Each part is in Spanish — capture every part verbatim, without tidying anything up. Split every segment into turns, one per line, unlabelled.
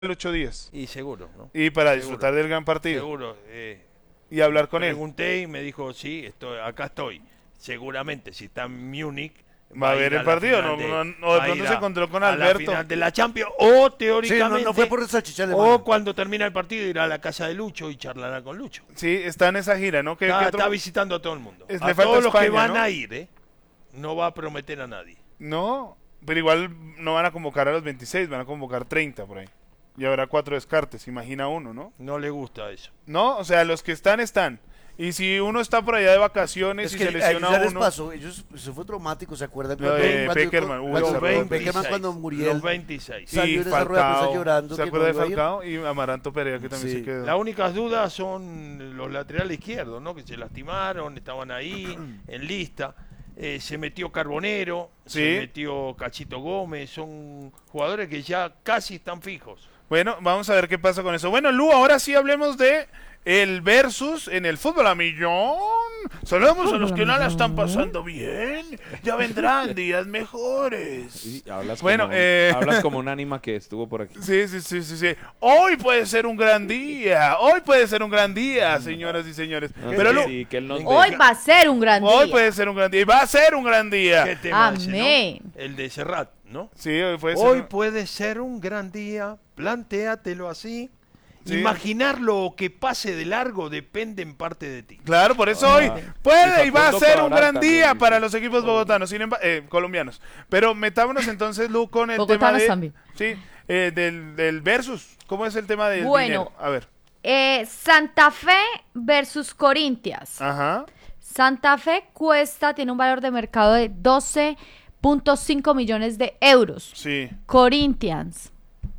Lucho Díaz.
Y seguro, ¿no?
Y para
Seguro.
disfrutar del gran partido.
Seguro. Eh,
y hablar con él.
Pregunté y me dijo, sí, estoy, acá estoy. Seguramente, si está en Múnich,
va a ver el partido, no,
de,
no, no, de pronto se encontró con
a
Alberto.
La final de la Champions, o teóricamente,
sí, no, no fue por salchichar
o cuando termina el partido irá a la casa de Lucho y charlará con Lucho.
Sí, está en esa gira, ¿no? ¿Qué,
está,
qué otro...
está visitando a todo el mundo.
Es,
a todos los España, que van ¿no? a ir, ¿eh? No va a prometer a nadie.
No, pero igual no van a convocar a los veintiséis, van a convocar treinta por ahí. Y habrá cuatro descartes, imagina uno, ¿no?
No le gusta eso.
No, o sea, los que están, están. Y si uno está por allá de vacaciones
es
y
que
se lesiona
a ellos ya
uno...
les pasó, ellos, eso fue traumático, ¿se acuerdan?
Lo de Peckerman,
cuando, cuando, Peckerman cuando murió.
Los veintiséis.
Salió
y
en esa rueda de prensa llorando.
¿Se acuerda de Falcao? Y Amaranto Perea, que también
sí.
se quedó.
Las únicas dudas son los laterales izquierdos, ¿no? Que se lastimaron, estaban ahí, en lista. Eh, se metió Carbonero,
¿Sí?
se metió Cachito Gómez, son jugadores que ya casi están fijos.
Bueno, vamos a ver qué pasa con eso. Bueno, Lu, ahora sí hablemos de el versus en el fútbol a millón. Saludamos a los que no la están pasando bien. Ya vendrán días mejores.
Sí, hablas,
bueno,
como,
eh...
hablas como un ánima que estuvo por aquí.
Sí, sí, sí, sí, sí. Hoy puede ser un gran día. Hoy puede ser un gran día, señoras y señores.
No,
Pero
sí,
Lu,
sí, que él nos
hoy
deja.
va a ser un gran día.
Hoy puede ser un gran día. Y va a ser un gran día.
¿Qué tema ese,
Amén.
no? El de Serrat, ¿no?
Sí, hoy puede ser.
Hoy puede ser un gran día. Plantéatelo así. Sí. Imaginar lo que pase de largo depende en parte de ti.
Claro, por eso ah, hoy puede y va a ser un gran día también, para los equipos bogotanos, sin eh, colombianos. Pero metámonos entonces, Lu, con el
bogotanos
tema de,
también.
Sí, eh, del, del versus. ¿Cómo es el tema del
bueno,
dinero? A ver.
Eh, Santa Fe versus Corinthians.
Ajá.
Santa Fe cuesta, tiene un valor de mercado de doce punto cinco millones de euros.
Sí.
Corinthians.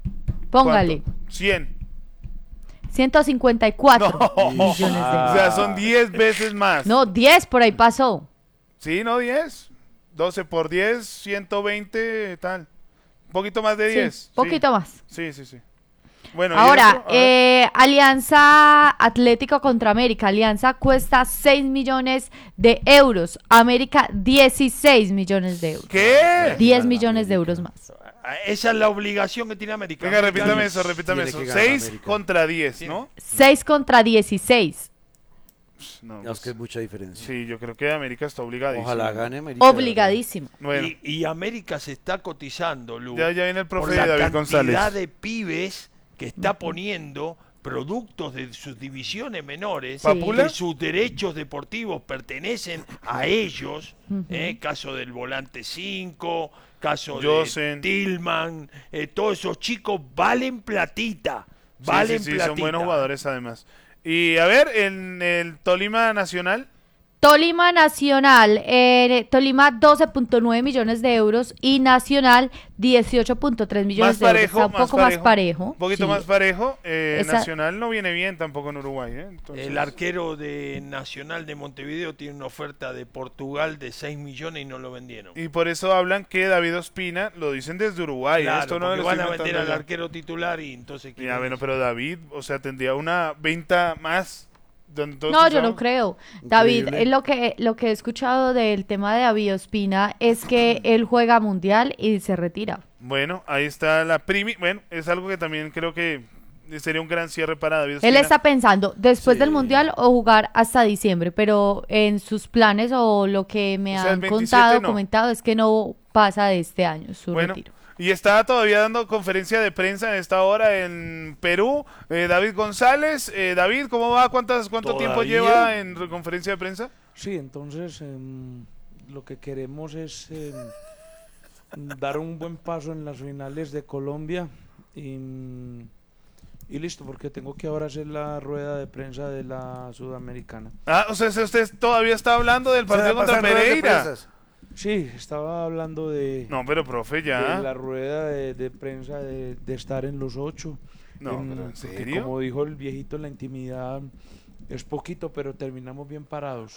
Póngale.
¿Cuánto? cien.
ciento cincuenta y cuatro
no.
millones de euros.
O sea, son diez veces más.
No, diez por ahí pasó.
Sí, no, diez. doce por diez, ciento veinte, tal. Un poquito más de diez.
Sí, poquito
sí.
más.
Sí, sí, sí. Bueno,
ahora, eh, Alianza Atlético contra América. Alianza cuesta seis millones de euros. América, dieciséis millones de euros.
¿Qué?
diez millones de euros más.
Esa es la obligación que tiene América.
Venga, repítame eso, repítame eso. seis contra diez, ¿no?
seis contra dieciséis.
No, no, es que es mucha diferencia.
Sí, yo creo que América está obligadísimo.
Ojalá gane América.
Obligadísimo.
Bueno. Y, y América se está cotizando, Lu.
Ya, ya viene el profe
por la
David González.
cantidad de pibes que está poniendo productos de sus divisiones menores,
sí.
que sus derechos deportivos pertenecen a ellos, uh-huh. eh, caso del volante cinco, caso
Josen.
de Tillman, eh, todos esos chicos valen platita, valen
sí, sí, sí,
platita.
Son buenos jugadores además. Y a ver, en el Tolima Nacional.
Tolima Nacional, eh, Tolima doce punto nueve millones de euros y Nacional dieciocho punto tres millones
más
de
parejo,
euros. Está un poco
más parejo,
más parejo.
Un poquito
sí.
más parejo. Eh,
Esa...
Nacional no viene bien tampoco en Uruguay. ¿eh? Entonces...
El arquero de Nacional de Montevideo tiene una oferta de Portugal de seis millones y no lo vendieron.
Y por eso hablan que David Ospina, lo dicen desde Uruguay.
Claro,
Esto no
porque
lo
van a
estoy
vender al
yo.
arquero titular y entonces...
Ya, bueno, pero David, o sea, tendría una venta más...
No, yo no creo. David, es lo que lo que he escuchado del tema de David Ospina es que él juega mundial y se retira.
Bueno, ahí está la primi. Bueno, es algo que también creo que sería un gran cierre para David Ospina.
Él está pensando después
sí.
del mundial o jugar hasta diciembre, pero en sus planes o lo que me o sea, han contado, no. comentado es que no pasa de este año su
bueno.
retiro.
Y está todavía dando conferencia de prensa en esta hora en Perú, eh, David González. Eh, David, ¿cómo va? ¿Cuántas, ¿Cuánto ¿Todavía? tiempo lleva en conferencia de prensa?
Sí, entonces eh, lo que queremos es eh, dar un buen paso en las finales de Colombia y, y listo, porque tengo que ahora hacer la rueda de prensa de la Sudamericana.
Ah, o sea, usted todavía está hablando del partido contra Pereira.
Sí, estaba hablando de...
No, pero profe, ya.
De la rueda de, de prensa de, de estar en los ocho.
No, en, pero ¿en serio?
Como dijo el viejito, la intimidad es poquito, pero terminamos bien parados.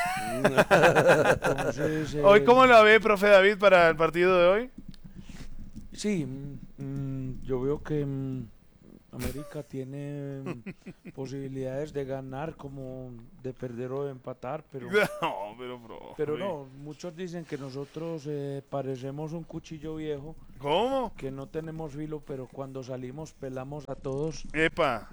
Entonces, eh... ¿Hoy cómo la ve, profe David, para el partido de hoy?
Sí, mmm, yo veo que... Mmm, América tiene posibilidades de ganar como de perder o de empatar, pero
no, pero, bro,
pero no, muchos dicen que nosotros eh, parecemos un cuchillo viejo
¿Cómo?
que no tenemos filo, pero cuando salimos pelamos a todos.
Epa.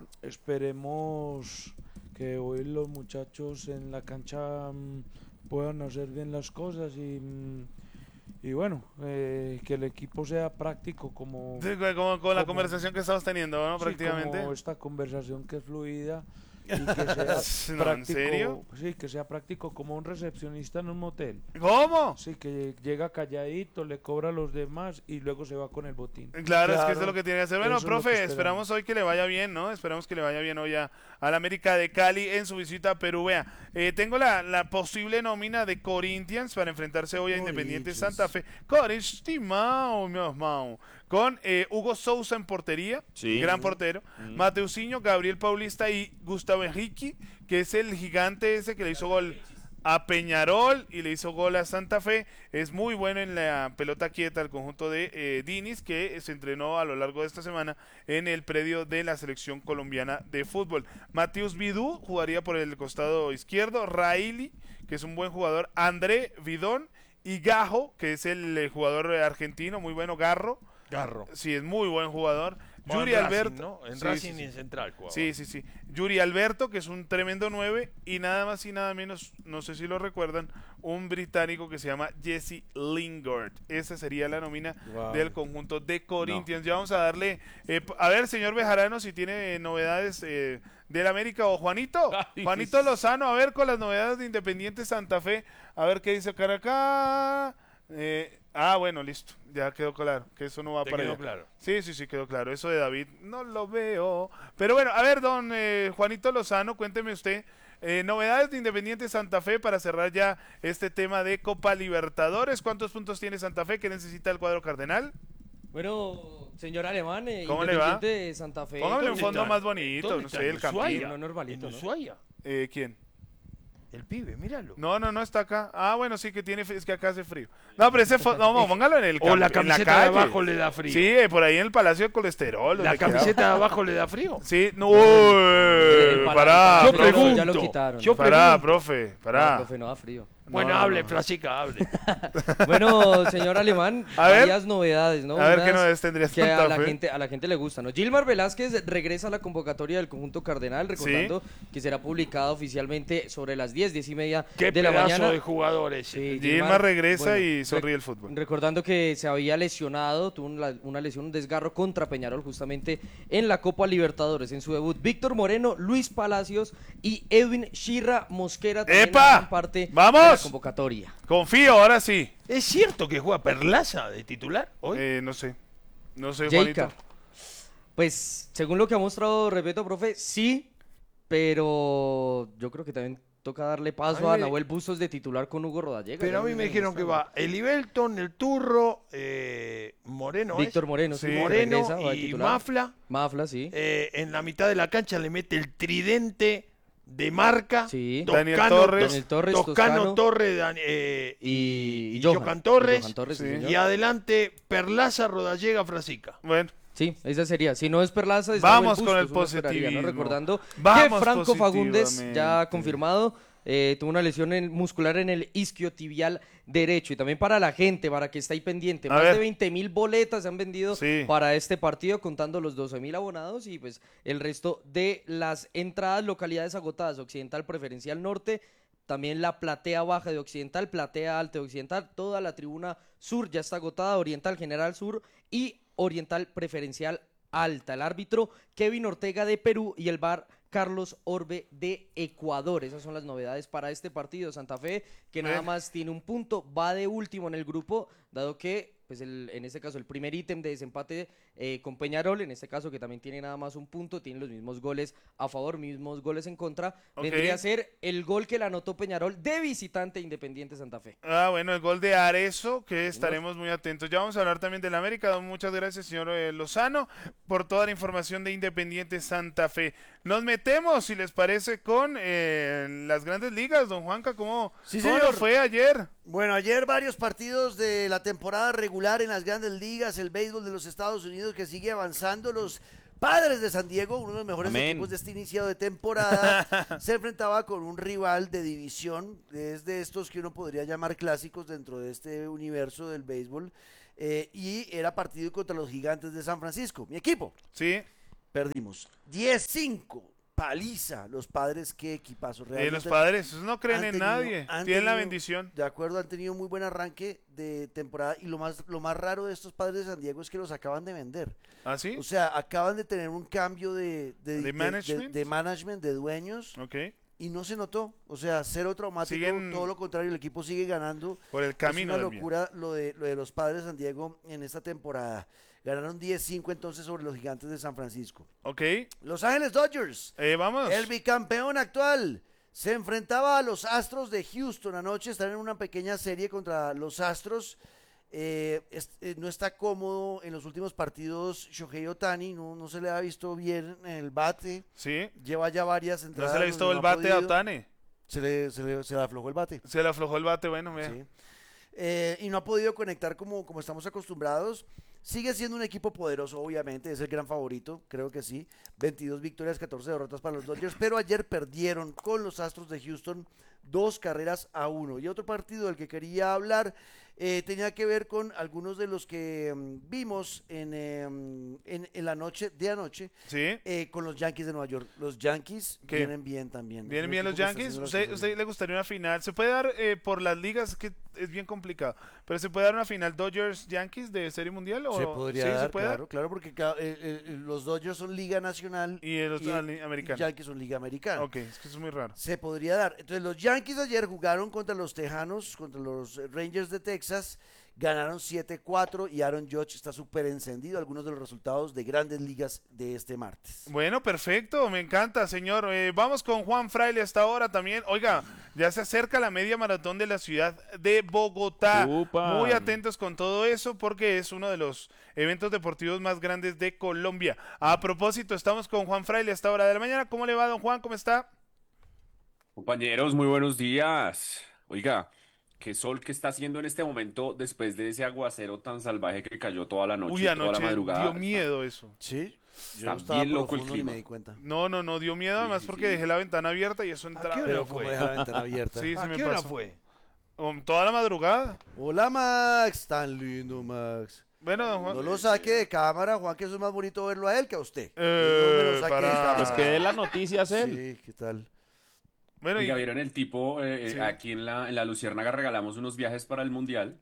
Esperemos que hoy los muchachos en la cancha mm, puedan hacer bien las cosas y, mm, y bueno, eh, que el equipo sea práctico como,
Sí, como con la
como-
conversación que estamos teniendo, ¿no?
sí,
Prácticamente.
como esta conversación que es fluida y que sea
No, ¿en
práctico,
serio?
sí, que sea práctico como un recepcionista en un motel.
¿Cómo?
Sí, que llega calladito, le cobra a los demás y luego se va con el botín.
Claro, es que
Claro,
eso es lo que tiene que hacer. Bueno,
eso es lo que
profe,
esperamos.
esperamos hoy que le vaya bien, ¿no? Esperamos que le vaya bien hoy a, al América de Cali en su visita a Perú. Vea, eh, tengo la, la posible nómina de Corinthians para enfrentarse hoy a Independiente Santa Fe. Corinthians, Mao, mi hermano. Con eh, Hugo Sousa en portería,
Sí.
gran portero. Mateusinho, Gabriel Paulista y Gustavo Enrique, que es el gigante ese que le hizo gol a Peñarol y le hizo gol a Santa Fe. Es muy bueno en la pelota quieta el conjunto de eh, Diniz, que se entrenó a lo largo de esta semana en el predio de la selección colombiana de fútbol. Mateus Vidú jugaría por el costado izquierdo, Raili, que es un buen jugador, André Vidón y Gajo, que es el eh, jugador argentino, muy bueno, Garro.
Garro.
Sí, es muy buen jugador.
Jugaba
Yuri
en Racing,
Alberto.
¿no? En
Sí,
Racing
sí,
y
sí.
en Central jugaba.
Sí, sí, sí. Yuri Alberto, que es un tremendo nueve, y nada más y nada menos, no sé si lo recuerdan, un británico que se llama Jesse Lingard. Esa sería la nómina
Wow.
del conjunto de Corinthians. Ya vamos a darle, eh, p- a ver, señor Bejarano, si tiene eh, novedades eh, del América o Juanito.
Ay,
Juanito
sí.
Lozano, a ver con las novedades de Independiente Santa Fe, a ver qué dice Caracá. Eh, ah, bueno, listo, ya quedó claro, que eso no va
¿Te
para
quedó
allá.
claro?
Sí, sí, sí, quedó claro. Eso de David no lo veo. Pero bueno, a ver, don eh, Juanito Lozano, cuénteme usted. eh, novedades de Independiente Santa Fe para cerrar ya este tema de Copa Libertadores. ¿Cuántos puntos tiene Santa Fe? ¿Qué necesita el cuadro cardenal?
Bueno, señor Alemán, eh,
¿Cómo le va?
Independiente de Santa Fe.
Póngale un
¿Dónde
fondo
está?
más bonito,
¿Dónde
no
está?
sé,
¿En
el campín.
Ushuaia?
No, normalito,
¿En
¿no?
Ushuaia?
Eh, ¿Quién?
El pibe, míralo.
No, no, no está acá. Ah, bueno, sí que tiene, es que acá hace frío. No, pero ese fondo, no, póngalo en el
O la
camp- en
camiseta
calle.
de abajo le da frío.
Sí, eh, por ahí en el Palacio de Colesterol.
¿La
donde quedaba.
camiseta de abajo le da frío?
Sí, no,
El
uy,
Palacio-
pará,
el
Yo
Palacio
profe.
pregunto.
Ya lo quitaron.
Yo
Pará,
pregunto.
profe, pará.
No, profe, no da frío.
Bueno,
No, no,
hable,
no.
Flasica, hable.
Bueno, señor Alemán,
A ver.
varias novedades, ¿no?
A ver qué
Unas
novedades tendría
que a
Santa
la
Fe.
gente a la gente le gusta, ¿no? Gilmar Velázquez regresa a la convocatoria del conjunto cardenal, recordando que será publicada oficialmente sobre las diez, diez y media
Qué
de la
pedazo
mañana.
de jugador ese.
Sí,
Gilmar regresa
bueno,
y sonríe
rec-
el fútbol.
Recordando que se había lesionado, tuvo una, una lesión, un desgarro contra Peñarol justamente en la Copa Libertadores. En su debut, Víctor Moreno, Luis Palacios y Edwin Shirra Mosquera también
¡Epa!
harán parte
¡Vamos!
de la convocatoria.
Confío, ahora sí.
¿Es cierto que juega Perlaza de titular hoy?
Eh, no sé. No sé,
Jaica.
Juanito.
Pues, según lo que ha mostrado, repito, profe, sí, pero yo creo que también toca darle paso
A
a,
mí me-
Nahuel Bustos de titular con Hugo Rodallega.
Pero
Ya
a mí me
lo
dijeron que
mostraron.
va Eli Belton, el Turro, eh, Moreno, ¿es?
Víctor Moreno, sí,
Sí.
Moreno
regresa, va de
y
titular.
Mafla.
Mafla, sí.
Eh, en la mitad de la cancha le mete el tridente de marca.
Sí.
Daniel Torres.
Daniel Torres,
Toscano,
Toscano.
Torres, Dan- eh,
y,
y
Johan,
Johan Torres.
y Johan Torres, sí,
Sí.
señor.
y adelante Perlaza, Rodallega, Frasica.
Bueno,
Sí, esa sería. Si no es Perlaza, es
Vamos
Nahuel
con el
Bustos, uno esperaría, ¿no?
positivismo.
Recordando
Vamos
que Franco Fagundes,
positivamente.
ya confirmado, eh, tuvo una lesión en- muscular en el isquiotibial derecho. Y también para la gente, para que está ahí pendiente,
A
más
ver.
de veinte mil boletas se han vendido
Sí.
para este partido, contando los doce mil abonados y pues el resto de las entradas, localidades agotadas, Occidental Preferencial Norte, también la platea baja de Occidental, platea alta de Occidental, toda la tribuna sur ya está agotada, Oriental General Sur y Oriental Preferencial Alta. El árbitro Kevin Ortega de Perú y el V A R Carlos Orbe de Ecuador. Esas son las novedades para este partido. Santa Fe, que nada
Bueno.
más tiene un punto, va de último en el grupo, dado que, pues el, en este caso, el primer ítem de desempate eh, con Peñarol, en este caso que también tiene nada más un punto, tiene los mismos goles a favor, mismos goles en contra,
Ok.
vendría a ser el gol que le anotó Peñarol de visitante Independiente Santa Fe.
ah, bueno, el gol de Arezo, que estaremos muy atentos. Ya vamos a hablar también del América. Muchas gracias, señor eh, Lozano, por toda la información de Independiente Santa Fe. Nos metemos, si les parece, con eh, las grandes ligas. Don Juanca, ¿cómo,
Sí,
cómo
señor.
nos fue ayer?
Bueno, ayer varios partidos de la temporada regular en las grandes ligas, el béisbol de los Estados Unidos que sigue avanzando, los Padres de San Diego, uno de los mejores
Amén.
equipos de este inicio de temporada, se enfrentaba con un rival de división, es de estos que uno podría llamar clásicos dentro de este universo del béisbol. eh, y era partido contra los Gigantes de San Francisco. Mi equipo,
Sí,
perdimos diez cinco. Paliza, los Padres, qué equipazo.
eh,
Realmente
los padres esos no creen
han
en
tenido-
nadie,
han
tienen la
tenido-
bendición.
De acuerdo, han tenido muy buen arranque de temporada y lo más, lo más raro de estos Padres de San Diego es que los acaban de vender.
¿Ah, sí?
O sea, acaban de tener un cambio de, de,
¿De
de-
management?
de- de management, de dueños,
Ok,
y no se notó. O sea, cero traumático,
Siguen-
todo lo contrario, el equipo sigue ganando.
por el camino
Es una
del bien.
locura lo de, lo de los Padres de San Diego en esta temporada. Ganaron diez cinco entonces sobre los Gigantes de San Francisco.
Ok,
Los Ángeles Dodgers,
eh, vamos.
el bicampeón actual, se enfrentaba a los Astros de Houston anoche. Están en una pequeña serie contra los Astros. Eh, es- eh, no está cómodo en los últimos partidos Shohei Ohtani, no, no se le ha visto bien en el bate.
Sí,
Lleva ya varias
no
entradas.
se le ha visto
donde
el
no ha
bate a
podido.
Otane.
Se le, se le- se le aflojó el bate.
Se le aflojó el bate, bueno, vea.
Sí. Eh, y no ha podido conectar como, como estamos acostumbrados. Sigue siendo un equipo poderoso, obviamente, es el gran favorito, creo que sí. veintidós victorias, catorce derrotas para los Dodgers, pero ayer perdieron con los Astros de Houston dos carreras a uno. Y otro partido del que quería hablar eh, tenía que ver con algunos de los que mm, vimos en, eh, en, en la noche de anoche
Sí,
eh, con los Yankees de Nueva York. Los Yankees
¿Qué?
vienen bien también.
vienen
Es un
bien los
equipo que está
Yankees.
haciendo las
¿Usted,
cosas
usted
bien.
le gustaría una final? Se puede dar eh, por las ligas, que es bien complicado, pero ¿se puede dar una final Dodgers-Yankees de Serie Mundial? O...
Se podría
sí,
dar,
se puede dar.
claro, claro, porque ca- eh, eh, los Dodgers son Liga Nacional
Y los
y-
ali- americanos.
Yankees son Liga Americana.
Ok, es que eso es muy raro.
Se podría dar. Entonces, los Yankees ayer jugaron contra los Tejanos, contra los Rangers de Texas, ganaron siete cuatro y Aaron Judge está súper encendido. Algunos de los resultados de grandes ligas de este martes.
Bueno, perfecto, me encanta, señor. Eh, vamos con Juan Fraile hasta ahora también. Oiga, ya se acerca la media maratón de la ciudad de Bogotá.
Upa.
Muy atentos con todo eso porque es uno de los eventos deportivos más grandes de Colombia. A propósito, estamos con Juan Fraile hasta hora de la mañana. ¿Cómo le va, don Juan? ¿Cómo está?
Compañeros, muy buenos días. Oiga, qué sol que está haciendo en este momento después de ese aguacero tan salvaje que cayó toda la noche,
Uy,
toda la
anoche
madrugada.
dio miedo eso.
¿Sí?
Está
no estaba
bien loco el
profundo ni
clima.
me di cuenta.
No, no, no, dio miedo además
sí,
porque
sí.
dejé la ventana abierta y eso
¿A
entraba.
qué hora
Pero
fue?
como deja la ventana abierta.
Sí, se
¿A
me
qué hora
pasó.
fue?
Um, toda la madrugada.
Hola, Max. Tan lindo, Max.
Bueno, don Juan.
No lo saque de cámara, Juan, que eso es más bonito verlo a él que a usted.
Eh,
No me lo saque de
para-
cámara.
Pues que dé las noticias él.
Sí, ¿qué tal?
Bueno, y-
Oiga, ¿vieron el tipo? Eh, eh,
Sí.
Aquí en la, en la Luciérnaga regalamos unos viajes para el Mundial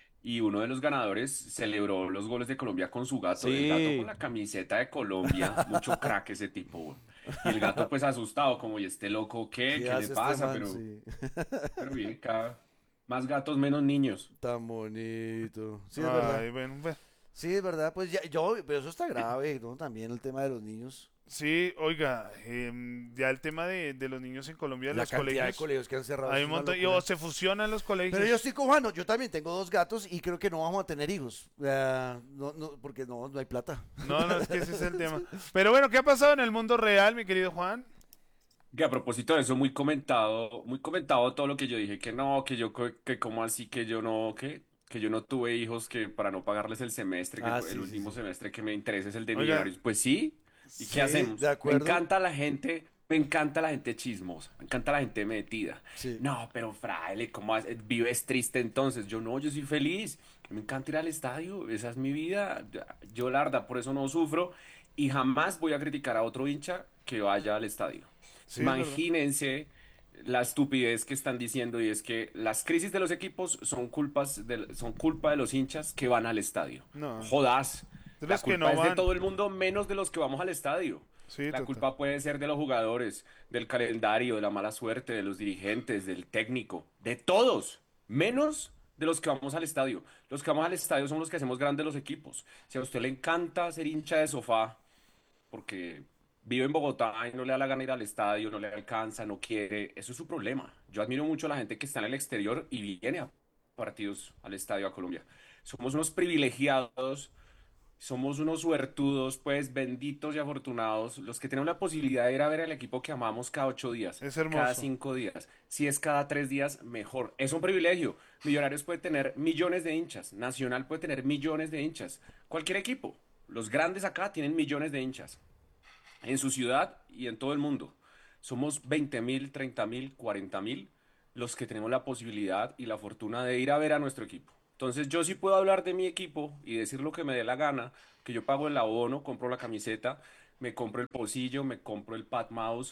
y uno de los ganadores celebró los goles de Colombia con su gato. El
Sí.
gato con la camiseta de Colombia. Mucho crack ese tipo, güey. Y el gato pues asustado, como, ¿y este loco qué? ¿Qué,
hace
le
este
pasa?
man?
Pero,
Sí.
pero bien, cada... Más gatos, menos niños.
Tan bonito. Sí, es
Ay,
verdad.
bueno, bueno.
Sí, es verdad. Pues ya, yo, pero eso está grave, ¿no? También el tema de los niños.
Sí, oiga, em, ya el tema de, de los niños en Colombia,
La
los
cantidad de
colegios,
colegios que han cerrado.
hay
es
un
una
montón, y,
locura.
o se fusionan los colegios.
Pero yo estoy con Juan, no, yo también tengo dos gatos y creo que no vamos a tener hijos. Eh, no, no, porque no, no hay plata.
No, no, es que ese es el tema. Pero bueno, ¿qué ha pasado en el mundo real, mi querido Juan?
Que a propósito de eso, muy comentado, muy comentado todo lo que yo dije, que no, que yo, co- que como así, que yo no, que, que yo no tuve hijos, que para no pagarles el semestre, que
Ah,
el
sí, sí,
último
sí.
semestre que me interesa es el de
Oiga.
millonarios. Pues sí, ¿y
Sí,
qué hacemos?
de
Me
acuerdo.
encanta la gente, me encanta la gente chismosa, me encanta la gente metida.
Sí.
No, pero fraile, ¿cómo hace- vives triste entonces? Yo no, yo soy feliz, me encanta ir al estadio, esa es mi vida, yo la verdad por eso no sufro y jamás voy a criticar a otro hincha que vaya al estadio.
Sí, es verdad.
Imagínense la estupidez que están diciendo y es que las crisis de los equipos son culpas de, son culpa de los hinchas que van al estadio.
No.
Jodas.
De
La
los que
culpa
no
es de
van.
todo el mundo menos de los que vamos al estadio.
Sí,
La
total.
culpa puede ser de los jugadores, del calendario, de la mala suerte, de los dirigentes, del técnico, de todos, menos de los que vamos al estadio. Los que vamos al estadio son los que hacemos grandes los equipos. Si a usted le encanta ser hincha de sofá, porque vive en Bogotá y no le da la gana ir al estadio, no le alcanza, no quiere, eso es su problema. Yo admiro mucho a la gente que está en el exterior y viene a partidos al estadio a Colombia. Somos unos privilegiados, somos unos suertudos, pues benditos y afortunados, los que tenemos la posibilidad de ir a ver al equipo que amamos cada ocho días,
Es hermoso.
cada cinco días. Si es cada tres días, mejor. Es un privilegio. Millonarios puede tener millones de hinchas, Nacional puede tener millones de hinchas, cualquier equipo. Los grandes acá tienen millones de hinchas en su ciudad y en todo el mundo. Somos veinte mil, treinta mil, cuarenta mil los que tenemos la posibilidad y la fortuna de ir a ver a nuestro equipo. Entonces yo sí puedo hablar de mi equipo y decir lo que me dé la gana, que yo pago el abono, compro la camiseta, me compro el pocillo, me compro el pad mouse.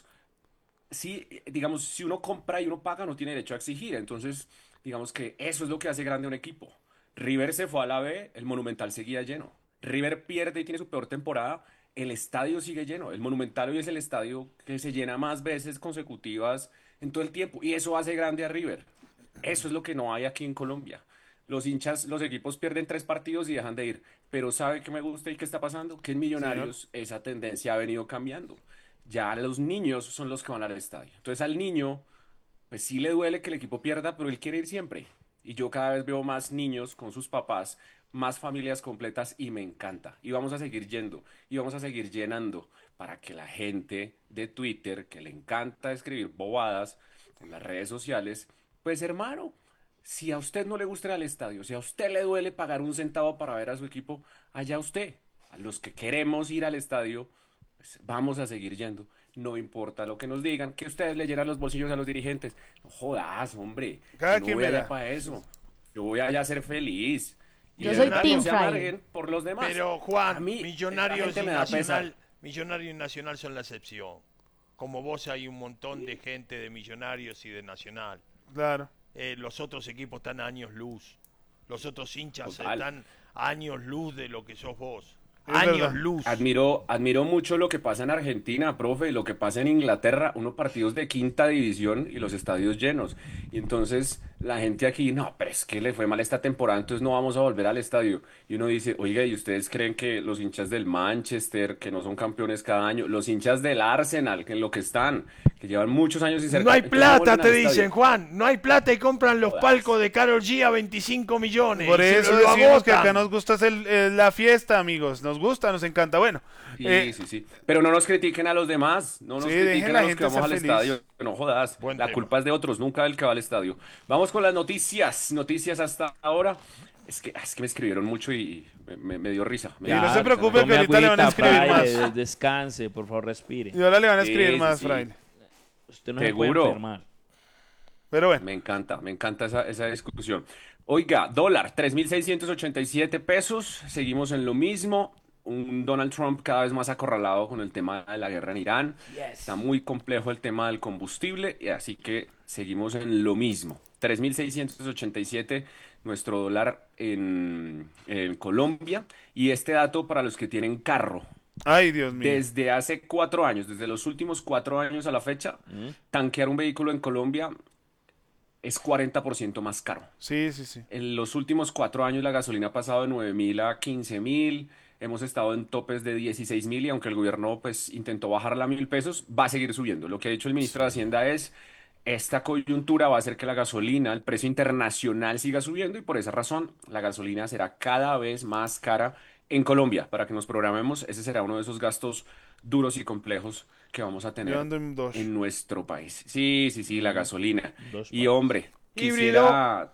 Sí, eh, digamos, si uno compra y uno paga, no tiene derecho a exigir. Entonces, digamos que eso es lo que hace grande a un equipo. River se fue a la B, el Monumental seguía lleno. River pierde y tiene su peor temporada, el estadio sigue lleno. El Monumental hoy es el estadio que se llena más veces consecutivas en todo el tiempo. Y eso hace grande a River. Eso es lo que no hay aquí en Colombia. Los hinchas, los equipos pierden tres partidos y dejan de ir. Pero ¿sabe qué me gusta y qué está pasando? Que en Millonarios esa tendencia ha venido cambiando. Ya los niños son los que van al estadio. Entonces al niño, pues sí le duele que el equipo pierda, pero él quiere ir siempre. Y yo cada vez veo más niños con sus papás, más familias completas y me encanta. Y vamos a seguir yendo y vamos a seguir llenando para que la gente de Twitter, que le encanta escribir bobadas en las redes sociales, pues hermano, si a usted no le gusta ir al estadio, si a usted le duele pagar un centavo para ver a su equipo, allá usted. A los que queremos ir al estadio, pues vamos a seguir yendo. No importa lo que nos digan, que ustedes le llenan los bolsillos a los dirigentes. No jodas, hombre.
Cada
Yo no
quien
voy allá
verá.
para eso. Yo voy allá a ser feliz. Y
Yo
de
soy
verdad,
Team
no se
Friday.
amarguen por los demás.
Pero
A
Juan,
mí,
Millonarios
esa gente
y
me da pesar.
Nacional, Millonarios y Nacional son la excepción. Como vos hay un montón de gente de Millonarios y de Nacional.
Claro.
Eh, los otros equipos están a años luz. Los otros hinchas
Total.
están a años luz de lo que sos vos.
Es
Años
verdad.
luz.
Admiro, admiro mucho lo que pasa en Argentina, profe, y lo que pasa en Inglaterra, unos partidos de quinta división y los estadios llenos. Y entonces la gente aquí, no, pero es que le fue mal esta temporada, entonces no vamos a volver al estadio. Y uno dice, oiga, ¿y ustedes creen que los hinchas del Manchester, que no son campeones cada año, los hinchas del Arsenal, que en lo que están, que llevan muchos años sin ser
No hay
entonces no
plata,
vuelven
te
al estadio?
dicen, Juan. No hay plata y compran los
Jodas.
palcos de Karol G a veinticinco millones.
Por
y se
eso
lo
decimos que
agotan.
acá nos gusta hacer eh, la fiesta, amigos. Nos gusta, nos encanta. Bueno,
Sí,
eh,
sí, sí. Pero no nos critiquen a los demás, no nos
Sí, dejen
critiquen
la
a los
gente
que vamos al
ser feliz.
estadio. No jodas,
Buen
la
tema.
culpa es de otros, nunca del que va al estadio. Vamos con las noticias, noticias hasta ahora. Es que, es que me escribieron mucho y me, me- me dio risa. Me
Y
dio
no
risa.
se preocupe
Tome
que ahorita le van a
agüita,
escribir
Fraile,
más.
Descanse, por favor, respire.
y ahora le van a
Sí,
escribir
sí,
más,
sí.
Fraile.
Usted no se
Seguro.
puede enfermar.
Pero bueno,
Me encanta, me encanta esa, esa discusión. Oiga, dólar, tres mil seiscientos ochenta y siete pesos, seguimos en lo mismo. Un Donald Trump cada vez más acorralado con el tema de la guerra en Irán. Está muy complejo el tema del combustible, y así que seguimos en lo mismo. tres mil seiscientos ochenta y siete nuestro dólar en, en Colombia. Y este dato para los que tienen carro.
ay, Dios mío.
Desde hace cuatro años, desde los últimos cuatro años a la fecha, tanquear un vehículo en Colombia es cuarenta por ciento más caro.
Sí, sí, sí.
En los últimos cuatro años la gasolina ha pasado de nueve mil a quince mil, hemos estado en topes de dieciséis mil y aunque el gobierno pues intentó bajarla a mil pesos, va a seguir subiendo. Lo que ha dicho el ministro de Hacienda es, esta coyuntura va a hacer que la gasolina, el precio internacional siga subiendo y por esa razón la gasolina será cada vez más cara en Colombia. Para que nos programemos, ese será uno de esos gastos duros y complejos que vamos a tener
Yo ando en dos.
en nuestro país. Sí, sí, sí, la gasolina.
Dos
Y
países.
hombre,
Híbrido.
quisiera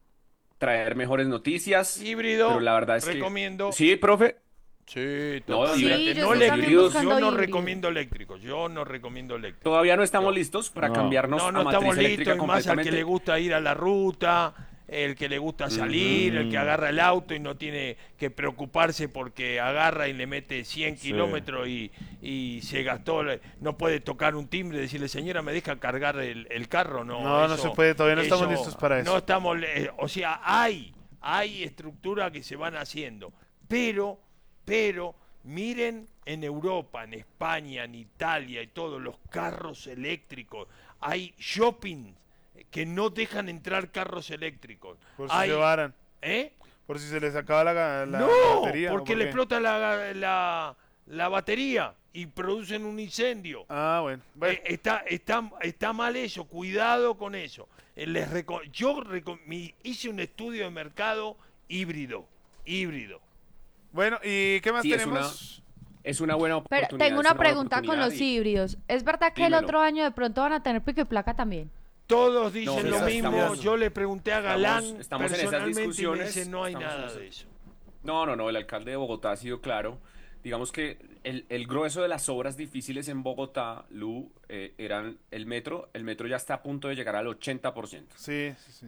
traer mejores noticias.
Híbrido,
Pero la verdad es que...
recomiendo.
Sí, profe.
Sí,
No,
totalmente.
Sí,
no
yo estoy también
eléctricos.
buscando
Yo no
híbrido.
recomiendo eléctricos. Yo no recomiendo eléctricos.
Todavía no estamos listos para
No.
cambiarnos
No, no
a matriz
estamos
eléctrica
listos. Y más al que
completamente.
le gusta ir a la ruta, el que le gusta salir, el que agarra el auto y no tiene que preocuparse porque agarra y le mete cien
Sí.
kilómetros y, y se gastó. le- No puede tocar un timbre y decirle, señora, ¿me deja cargar el, el carro? No,
No, no
eso-
se puede, todavía no estamos listos para eso.
No estamos, eh, o sea, hay, hay estructuras que se van haciendo, pero, pero, miren en Europa, en España, en Italia y todos los carros eléctricos, hay shopping que no dejan entrar carros eléctricos.
Por si
Hay-
se varan.
¿Eh?
Por si se les acaba la, ga- la
no,
batería. ¿o
porque
por
le
qué?
explota la, la, la batería y producen un incendio.
Ah, bueno. Bueno,
Eh, está, está, está mal eso, cuidado con eso. Eh, les reco- yo reco- mi- hice un estudio de mercado híbrido, híbrido.
bueno, ¿y qué más
Sí, es
tenemos?
Es una buena
Pero
oportunidad.
tengo
es
una
buena
pregunta con
oportunidad
los
y-
híbridos. ¿Es verdad que el
Dímelo.
otro año de pronto van a tener pico y placa también?
Todos dicen
No,
lo
esas
mismo.
estamos-
Yo le pregunté a Galán
estamos- estamos en esas
personalmente y me
discusiones,
dice no hay
estamos en
nada
eso.
de eso.
No, no, no, el alcalde de Bogotá ha sido claro. Digamos que el, el grueso de las obras difíciles en Bogotá, Lu, eh, eran el metro. El metro ya está a punto de llegar al ochenta por ciento.
Sí, sí, sí.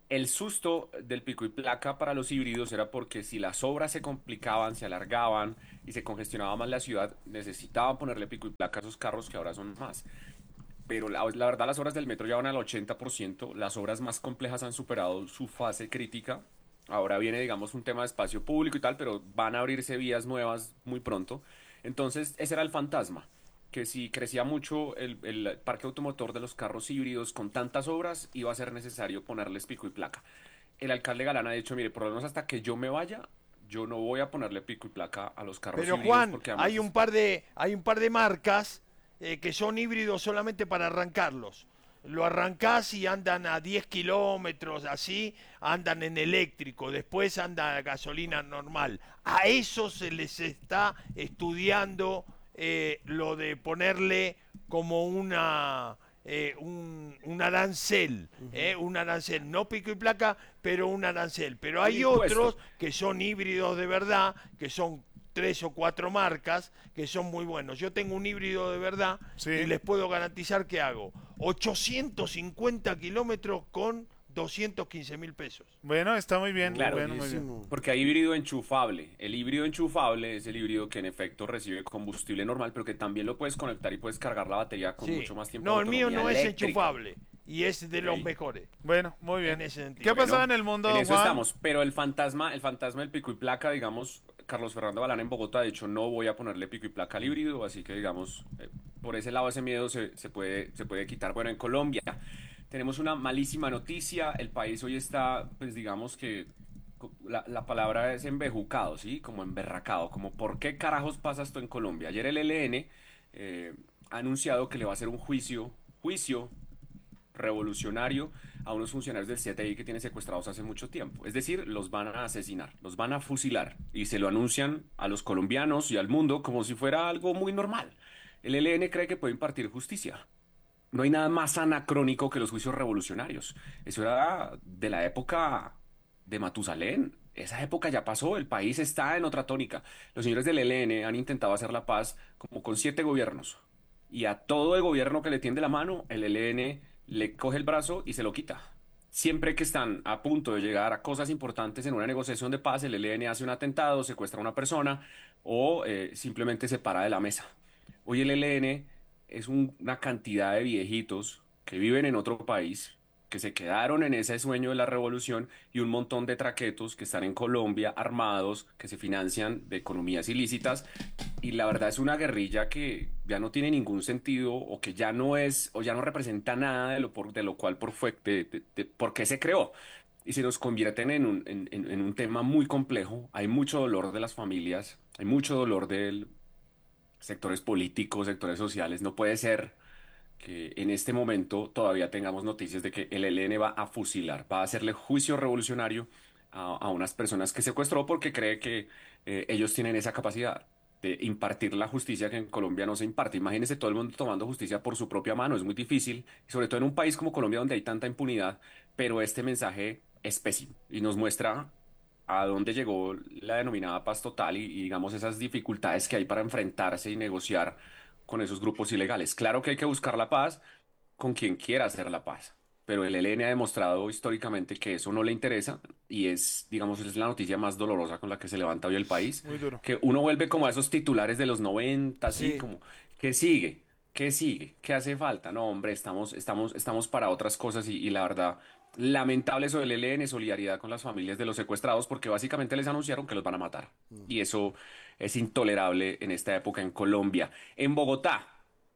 El susto del pico y placa para los híbridos era porque si las obras se complicaban, se alargaban y se congestionaba más la ciudad, necesitaban ponerle pico y placa a esos carros que ahora son más. Pero la, la verdad las obras del metro ya van al ochenta por ciento, las obras más complejas han superado su fase crítica. Ahora viene, digamos, un tema de espacio público y tal, pero van a abrirse vías nuevas muy pronto. Entonces, ese era el fantasma, que si crecía mucho el, el parque automotor de los carros híbridos con tantas obras, iba a ser necesario ponerles pico y placa. El alcalde Galán ha dicho, mire, por lo menos hasta que yo me vaya, yo no voy a ponerle pico y placa a los carros
Pero
híbridos
Juan,
porque además
hay un par de, hay un par de marcas eh, que son híbridos solamente para arrancarlos. Lo arrancás y andan a diez kilómetros, así, andan en eléctrico, después anda a gasolina normal. A eso se les está estudiando eh, lo de ponerle como una eh, un, un arancel, eh, un arancel, no pico y placa, pero un arancel. Pero hay
Un impuesto.
otros que son híbridos de verdad, que son tres o cuatro marcas que son muy buenos. Yo tengo un híbrido de verdad
Sí.
y les puedo garantizar que hago ochocientos cincuenta kilómetros con doscientos quince mil pesos.
Bueno, está muy bien.
Claro,
bueno, muy bien.
Buenísimo.
porque hay híbrido enchufable. El híbrido enchufable es el híbrido que en efecto recibe combustible normal, pero que también lo puedes conectar y puedes cargar la batería con
Sí.
mucho más tiempo.
No,
de
el mío
autonomía
no es
eléctrica.
enchufable y es de los
Ok.
mejores.
Bueno, muy bien.
En ese sentido.
¿Qué ha pasado
Bueno,
en el mundo,
en eso
Juan?
estamos, pero el fantasma, el fantasma del pico y placa, digamos, Carlos Fernando Balán en Bogotá ha dicho no voy a ponerle pico y placa al híbrido, así que digamos, eh, por ese lado ese miedo se, se puede, se puede quitar. Bueno, en Colombia tenemos una malísima noticia, el país hoy está, pues digamos que co- la, la palabra es embejucado, ¿sí? Como emberracado, como ¿por qué carajos pasa esto en Colombia? Ayer el E L N eh, ha anunciado que le va a hacer un juicio, juicio revolucionario a unos funcionarios del C T I que tienen secuestrados hace mucho tiempo. Es decir, los van a asesinar, los van a fusilar y se lo anuncian a los colombianos y al mundo como si fuera algo muy normal. El E L N cree que puede impartir justicia. No hay nada más anacrónico que los juicios revolucionarios. Eso era de la época de Matusalén. Esa época ya pasó, el país está en otra tónica. Los señores del E L N han intentado hacer la paz como con siete gobiernos. Y a todo el gobierno que le tiende la mano, el E L N le coge el brazo y se lo quita. Siempre que están a punto de llegar a cosas importantes en una negociación de paz, el E L N hace un atentado, secuestra a una persona o eh, simplemente se para de la mesa. Hoy el E L N es un- una cantidad de viejitos que viven en otro país, que se quedaron en ese sueño de la revolución y un montón de traquetos que están en Colombia armados, que se financian de economías ilícitas y la verdad es una guerrilla que ya no tiene ningún sentido o que ya no es o ya no representa nada de lo, por, de lo cual por, fue, de, de- de por qué se creó. Y se nos convierten en un, en, en- en un tema muy complejo. Hay mucho dolor de las familias, hay mucho dolor de sectores políticos, sectores sociales. No puede ser que en este momento todavía tengamos noticias de que el E L N va a fusilar, va a hacerle juicio revolucionario a, a unas personas que secuestró porque cree que eh, ellos tienen esa capacidad de impartir la justicia que en Colombia no se imparte. Imagínense todo el mundo tomando justicia por su propia mano, es muy difícil, y sobre todo en un país como Colombia donde hay tanta impunidad, pero este mensaje es pésimo y nos muestra a dónde llegó la denominada paz total y, y digamos esas dificultades que hay para enfrentarse y negociar con esos grupos ilegales. Claro que hay que buscar la paz con quien quiera hacer la paz, pero el E L N ha demostrado históricamente que eso no le interesa y es, digamos, es la noticia más dolorosa con la que se levanta hoy el país,
Muy duro.
que uno vuelve como a esos titulares de los noventa, así
Sí.
como, ¿qué sigue? ¿Qué sigue? ¿Qué hace falta? No, hombre, estamos, estamos, estamos para otras cosas y, y la verdad, lamentable eso del E L N, solidaridad con las familias de los secuestrados, porque básicamente les anunciaron que los van a matar. Y eso es intolerable en esta época en Colombia. En Bogotá,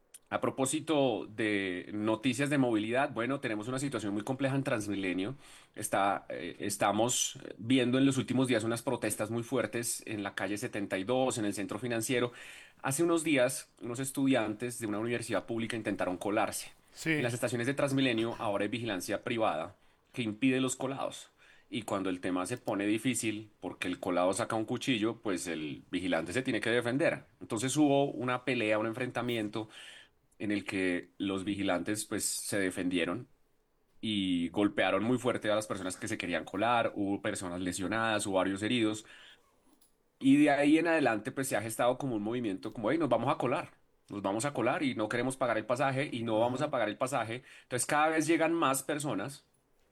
a propósito de noticias de movilidad, bueno, tenemos una situación muy compleja en Transmilenio. Está, eh, estamos viendo en los últimos días unas protestas muy fuertes en la calle setenta y dos, en el centro financiero. Hace unos días, unos estudiantes de una universidad pública intentaron colarse.
Sí.
En las estaciones de Transmilenio ahora hay vigilancia privada que impide los colados. Y cuando el tema se pone difícil, porque el colado saca un cuchillo, pues el vigilante se tiene que defender. Entonces hubo una pelea, un enfrentamiento en el que los vigilantes pues se defendieron y golpearon muy fuerte a las personas que se querían colar, hubo personas lesionadas, hubo varios heridos y de ahí en adelante pues se ha gestado como un movimiento como, hey, nos vamos a colar, nos vamos a colar y no queremos pagar el pasaje y no vamos a pagar el pasaje. Entonces cada vez llegan más personas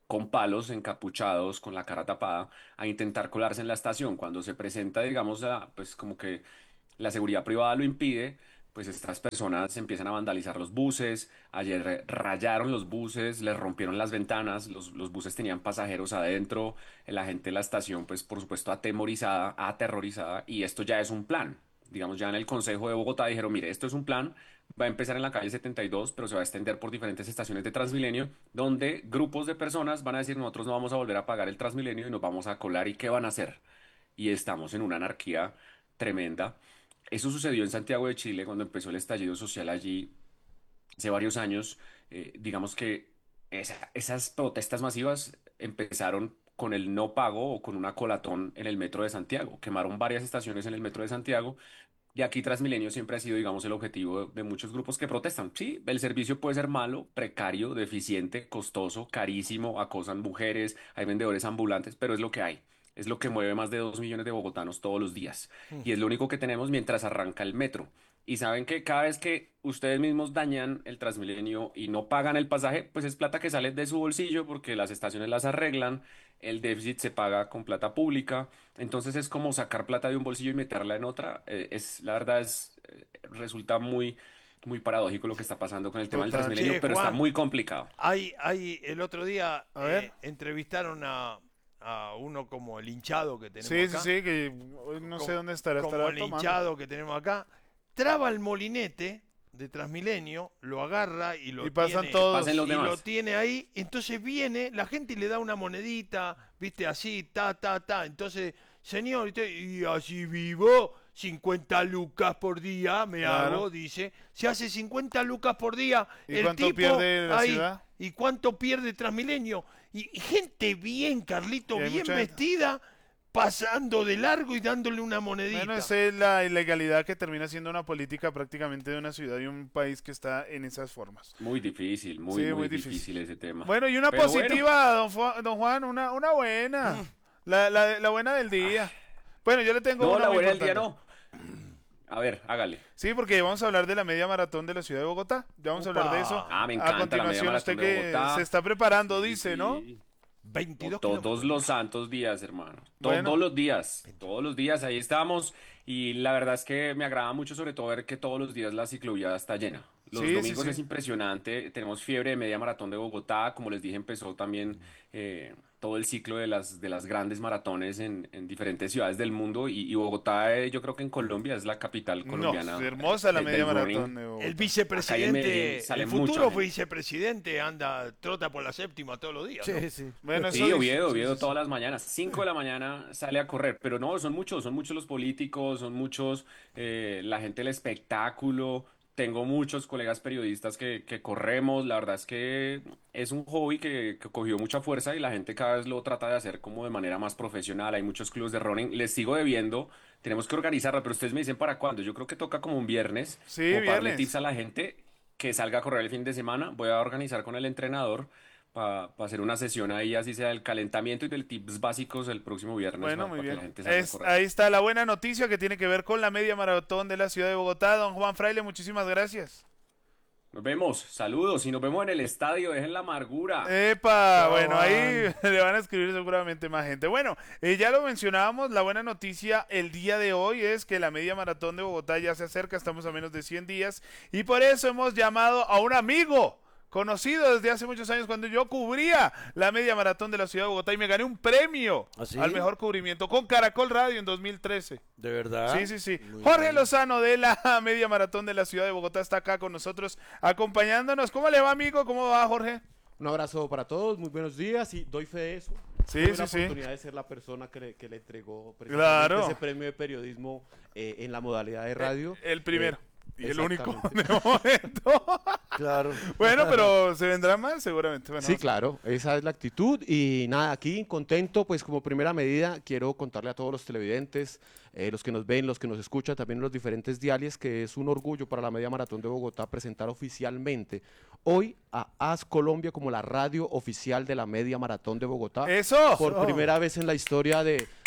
con palos, encapuchados, con la cara tapada, a intentar colarse en la estación. Cuando se presenta, digamos, a, pues como que la seguridad privada lo impide, pues estas personas empiezan a vandalizar los buses. Ayer eh, rayaron los buses, les rompieron las ventanas, los, los buses tenían pasajeros adentro, la gente de la estación, pues por supuesto atemorizada, aterrorizada, y esto ya es un plan. Digamos, ya en el Consejo de Bogotá dijeron, mire, esto es un plan, va a empezar en la calle setenta y dos, pero se va a extender por diferentes estaciones de Transmilenio, donde grupos de personas van a decir, nosotros no vamos a volver a pagar el Transmilenio y nos vamos a colar, ¿y qué van a hacer? Y estamos en una anarquía tremenda. Eso sucedió en Santiago de Chile cuando empezó el estallido social allí hace varios años. Eh, digamos que esa- esas protestas masivas empezaron con el no pago o con una colatón en el metro de Santiago. Quemaron varias estaciones en el metro de Santiago y aquí Transmilenio siempre ha sido, digamos, el objetivo de, de muchos grupos que protestan. Sí, el servicio puede ser malo, precario, deficiente, costoso, carísimo, acosan mujeres, hay vendedores ambulantes, pero es lo que hay. Es lo que mueve más de dos millones de bogotanos todos los días. Y es lo único que tenemos mientras arranca el metro. Y saben que cada vez que ustedes mismos dañan el Transmilenio y no pagan el pasaje, pues es plata que sale de su bolsillo porque las estaciones las arreglan, el déficit se paga con plata pública. Entonces es como sacar plata de un bolsillo y meterla en otra. Eh, es, la verdad es, eh, resulta muy, muy paradójico lo que está pasando con el tema del
Total.
Transmilenio,
Che,
pero está
Juan,
muy complicado.
Hay, hay, el otro día
A ver.
eh, entrevistaron a, a uno como el hinchado que tenemos
Sí, sí,
acá.
sí, que hoy no sé
Como-
dónde estará,
como
estará
el
tomando.
hinchado que tenemos acá. Traba el molinete de Transmilenio, lo agarra y lo
Y pasan
tiene,
todos.
Pasen los
y
demás.
lo tiene ahí, entonces viene la gente y le da una monedita, viste, así, ta, ta, ta. Entonces, señor, y usted, y así vivo, cincuenta lucas por día me
Claro.
hago, dice. Se hace cincuenta lucas por día.
¿Y
el
cuánto
tipo
pierde la
ahí,
ciudad?
¿Y cuánto pierde Transmilenio? Y, y gente bien, Carlito,
Y hay
bien
mucha gente-
vestida, pasando de largo y dándole una monedita.
Bueno, esa es la ilegalidad que termina siendo una política prácticamente de una ciudad y un país que está en esas formas.
Muy difícil, muy,
Sí,
muy,
muy
difícil.
difícil.
ese tema.
Bueno, y una
Pero
positiva, don, Fu- don Juan, una, una buena. La, la, la buena del día. Bueno, yo le tengo
No,
una
la
muy
buena del día
importante.
no. A ver, hágale.
Sí, porque vamos a hablar de la media maratón de la ciudad de Bogotá. Ya vamos a hablar de eso.
Ah, me
A
encanta la media
continuación, usted
maratón de
que
Bogotá.
se está preparando,
Sí,
dice,
sí.
¿no?
veintidós
Todos
kilómetros.
los santos días, hermano.
Bueno.
Todos los días. Todos los días, ahí estamos. Y la verdad es que me agrada mucho, sobre todo, ver que todos los días la ciclovía está llena. Los
Sí, sí,
domingos
sí.
es impresionante. Tenemos fiebre de media maratón de Bogotá. Como les dije, empezó también eh, todo el ciclo de las, de las grandes maratones en, en diferentes ciudades del mundo. Y, y Bogotá, eh, yo creo que en Colombia es la capital
No,
colombiana.
es hermosa la
del-
media
del running.
maratón de Bogotá.
El
Acá en
vicepresidente,
Medellín sale
el
mucha
futuro
gente.
vicepresidente anda, trota por la séptima todos los días. ¿no?
Sí, sí.
Bueno, eso
Sí,
dice-
Oviedo,
sí,
Oviedo
sí, sí.
todas las mañanas, cinco de la mañana sale a correr, pero no, son muchos, son muchos los políticos, son muchos eh, la gente del espectáculo, tengo muchos colegas periodistas que, que corremos, la verdad es que es un hobby que, que cogió mucha fuerza y la gente cada vez lo trata de hacer como de manera más profesional, hay muchos clubes de running, les sigo debiendo, tenemos que organizarla, pero ustedes me dicen para cuándo, yo creo que toca como un viernes,
Sí,
como para darle
viernes.
tips a la gente que salga a correr el fin de semana, voy a organizar con el entrenador para hacer una sesión ahí, así sea el calentamiento y del tips básicos el próximo viernes.
Bueno,
pa-
muy
pa' que
bien.
la gente salga a
Es-
correr.
ahí está la buena noticia que tiene que ver con la media maratón de la ciudad de Bogotá. Don Juan Fraile, muchísimas gracias.
Nos vemos, saludos y nos vemos en el estadio, dejen la amargura.
Epa,
Chao,
bueno, ahí
Juan.
le van a escribir seguramente más gente. Bueno, eh, ya lo mencionábamos, la buena noticia el día de hoy es que la media maratón de Bogotá ya se acerca, estamos a menos de cien días y por eso hemos llamado a un amigo conocido desde hace muchos años cuando yo cubría la media maratón de la ciudad de Bogotá y me gané un premio
¿Ah, sí?
al mejor cubrimiento con Caracol Radio en dos mil trece.
¿De verdad?
Sí, sí, sí.
Muy
Jorge
bien.
Lozano de la media maratón de la ciudad de Bogotá está acá con nosotros acompañándonos. ¿Cómo le va, amigo? ¿Cómo va, Jorge?
Un abrazo para todos, muy buenos días y doy fe de eso.
Sí,
Tuve
sí,
la
sí.
oportunidad de ser la persona que le, que le entregó precisamente
Claro.
ese premio de periodismo eh, en la modalidad de radio.
El primero.
Eh,
Y el único
exactamente.
de momento.
Claro.
Bueno, pero se vendrá más seguramente. Bueno,
Sí, claro, esa es la actitud y nada, aquí contento, pues como primera medida quiero contarle a todos los televidentes, eh, los que nos ven, los que nos escuchan, también los diferentes diales, que es un orgullo para la Media Maratón de Bogotá presentar oficialmente hoy a AS Colombia como la radio oficial de la Media Maratón de Bogotá.
¡Eso!
Por primera vez en la historia de,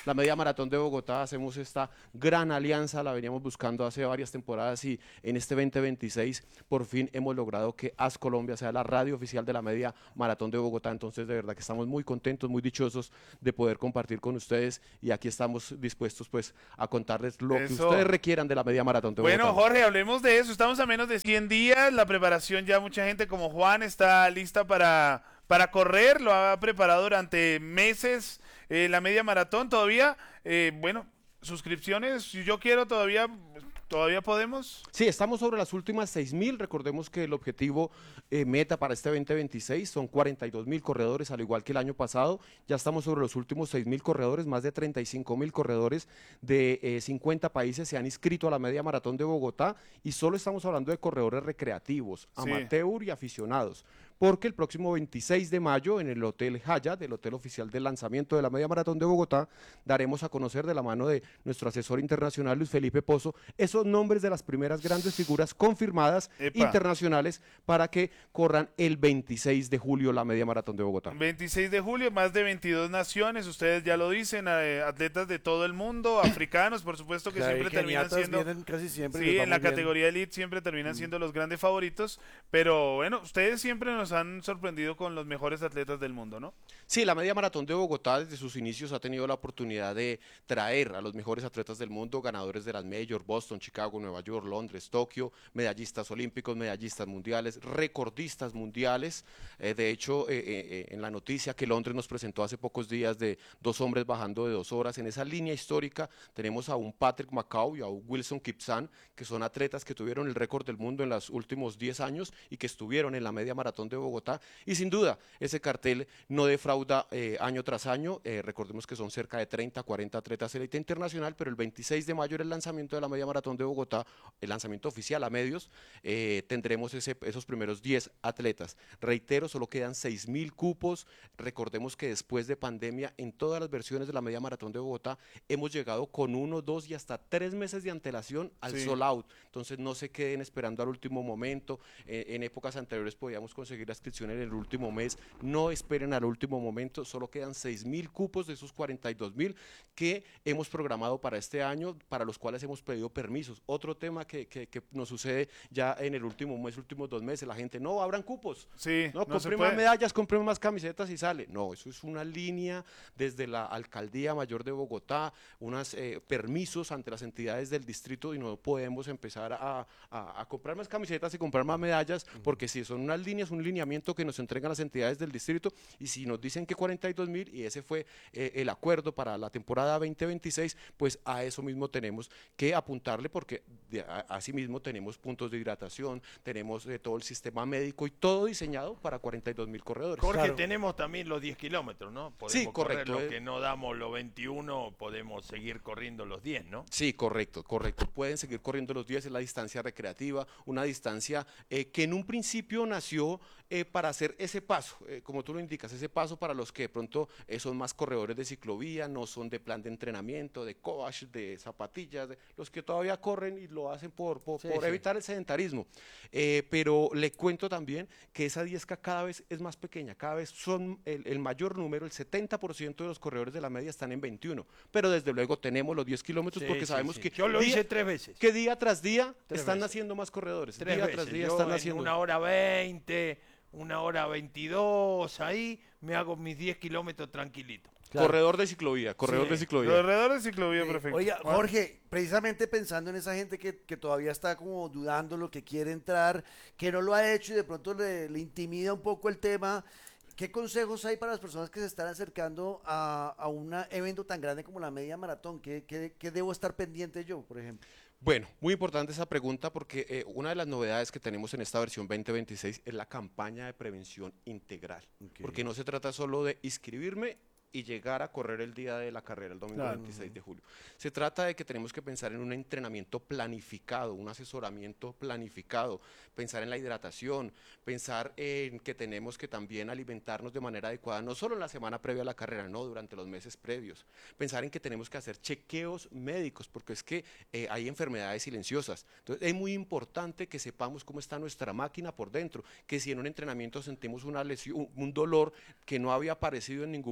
La Media Maratón de Bogotá hacemos esta gran alianza, la veníamos buscando hace varias temporadas y en este veinte veintiséis por fin hemos logrado que As Colombia sea la radio oficial de la Media Maratón de Bogotá. Entonces de verdad que estamos muy contentos, muy dichosos de poder compartir con ustedes y aquí estamos dispuestos pues a contarles lo que
Eso.
ustedes requieran de la Media Maratón de Bogotá.
Bueno, Jorge, hablemos de eso. Estamos a menos de cien días. La preparación ya mucha gente como Juan está lista para, para correr. Lo ha preparado durante meses eh, la media maratón. Todavía, eh, bueno, suscripciones. Si yo quiero todavía... ¿Todavía podemos?
Sí, estamos sobre las últimas seis mil. Recordemos que el objetivo eh, meta para este veinte veintiséis son cuarenta y dos mil corredores, al igual que el año pasado. Ya estamos sobre los últimos seis mil corredores, más de treinta y cinco mil corredores de eh, cincuenta países se han inscrito a la Media Maratón de Bogotá y solo estamos hablando de corredores recreativos,
Sí.
amateur y aficionados. Porque el próximo veintiséis de mayo en el Hotel Hyatt, el hotel oficial del lanzamiento de la Media Maratón de Bogotá, daremos a conocer de la mano de nuestro asesor internacional Luis Felipe Pozo esos nombres de las primeras grandes figuras confirmadas
Epa.
internacionales para que corran el veintiséis de julio la Media Maratón de Bogotá.
veintiséis de julio, más de veintidós naciones, ustedes ya lo dicen, eh, atletas de todo el mundo, africanos, por supuesto que
Claro,
siempre
y
terminan
keniatas
siendo...
vienen casi siempre y
Sí,
les va
en la
muy bien.
categoría elite siempre terminan siendo los grandes favoritos, pero bueno, ustedes siempre nos han sorprendido con los mejores atletas del mundo, ¿no?
Sí, la Media Maratón de Bogotá desde sus inicios ha tenido la oportunidad de traer a los mejores atletas del mundo, ganadores de las Major, Boston, Chicago, Nueva York, Londres, Tokio, medallistas olímpicos, medallistas mundiales, recordistas mundiales. Eh, de hecho, eh, eh, en la noticia que Londres nos presentó hace pocos días de dos hombres bajando de dos horas, en esa línea histórica tenemos a un Patrick Macau y a un Wilson Kipsan, que son atletas que tuvieron el récord del mundo en los últimos diez años y que estuvieron en la Media Maratón de Bogotá. Y sin duda, ese cartel no defrauda eh, año tras año. Eh, recordemos que son cerca de treinta, cuarenta atletas élite internacional, pero el veintiséis de mayo era el lanzamiento de la Media Maratón de Bogotá, el lanzamiento oficial a medios. Eh, tendremos ese, esos primeros diez atletas. Reitero, solo quedan seis mil cupos. Recordemos que después de pandemia, en todas las versiones de la Media Maratón de Bogotá, hemos llegado con uno, dos y hasta tres meses de antelación al
Sí.
sold out. Entonces no se queden esperando al último momento. Eh, en épocas anteriores podíamos conseguir la inscripción en el último mes. No esperen al último momento. Solo quedan seis mil cupos de esos cuarenta y dos mil que hemos programado para este año, para los cuales hemos pedido permisos. Otro tema que, que, que nos sucede ya en el último mes, últimos dos meses, la gente, no, abran cupos.
Sí,
No,
no se
compré
puede.
más medallas, compré más camisetas y sale. No, eso es una línea desde la Alcaldía Mayor de Bogotá, unos eh, permisos ante las entidades del distrito y no podemos empezar a, a- a comprar más camisetas y comprar más medallas porque si son unas líneas, un lineamiento que nos entregan las entidades del distrito y si nos dicen que cuarenta y dos mil y ese fue eh, el acuerdo para la temporada veinte veintiséis, pues a eso mismo tenemos que apuntarle porque de, a, así mismo tenemos puntos de hidratación, tenemos eh, todo el sistema médico y todo diseñado para cuarenta y dos mil corredores.
Jorge,
Claro.
tenemos también los diez kilómetros, ¿no? Podemos
Sí,
correr
correcto,
los
eh.
que no damos los veintiuno, podemos seguir corriendo los diez, ¿no?
Sí, correcto, correcto. Pueden seguir corriendo los diez, es la distancia recreativa, una distancia eh, que en un principio nació eh, para hacer ese paso, eh, como tú lo indicas, ese paso para los que de pronto eh, son más corredores de ciclovía, no son de plan de entrenamiento, de coach, de zapatillas, de- los que todavía corren y lo hacen por, por,
Sí,
por
sí.
evitar el sedentarismo. Eh, pero le cuento también que esa diez K cada vez es más pequeña, cada vez son el, el mayor número, el setenta por ciento de los corredores de la media están en veintiuno, pero desde luego tenemos los diez kilómetros
Sí,
porque
sí,
sabemos
sí.
que
Yo lo
día-
hice tres veces.
que día tras día
Tres
están
veces.
naciendo más corredores,
Tres
día
veces.
tras día
Yo
están
en
naciendo.
una hora veinte, una hora veintidós, ahí me hago mis diez kilómetros tranquilito.
Corredor de ciclovía, corredor
Sí.
de ciclovía.
Corredor de ciclovía,
Sí.
perfecto.
Oiga,
Juan.
Jorge, precisamente pensando en esa gente que, que todavía está como dudando lo que quiere entrar, que no lo ha hecho y de pronto le, le intimida un poco el tema, ¿qué consejos hay para las personas que se están acercando a, a un evento tan grande como la media maratón? ¿Qué, qué, qué debo estar pendiente yo, por ejemplo?
Bueno, muy importante esa pregunta porque eh, una de las novedades que tenemos en esta versión veinte veintiséis es la campaña de prevención integral, porque no se trata solo de inscribirme y llegar a correr el día de la carrera, el domingo
Claro.
veintiséis de julio. Se trata de que tenemos que pensar en un entrenamiento planificado, un asesoramiento planificado, pensar en la hidratación, pensar en que tenemos que también alimentarnos de manera adecuada, no solo en la semana previa a la carrera, no, durante los meses previos. Pensar en que tenemos que hacer chequeos médicos, porque es que eh, hay enfermedades silenciosas. Entonces es muy importante que sepamos cómo está nuestra máquina por dentro, que si en un entrenamiento sentimos una lesión, un dolor que no había aparecido en ningún momento,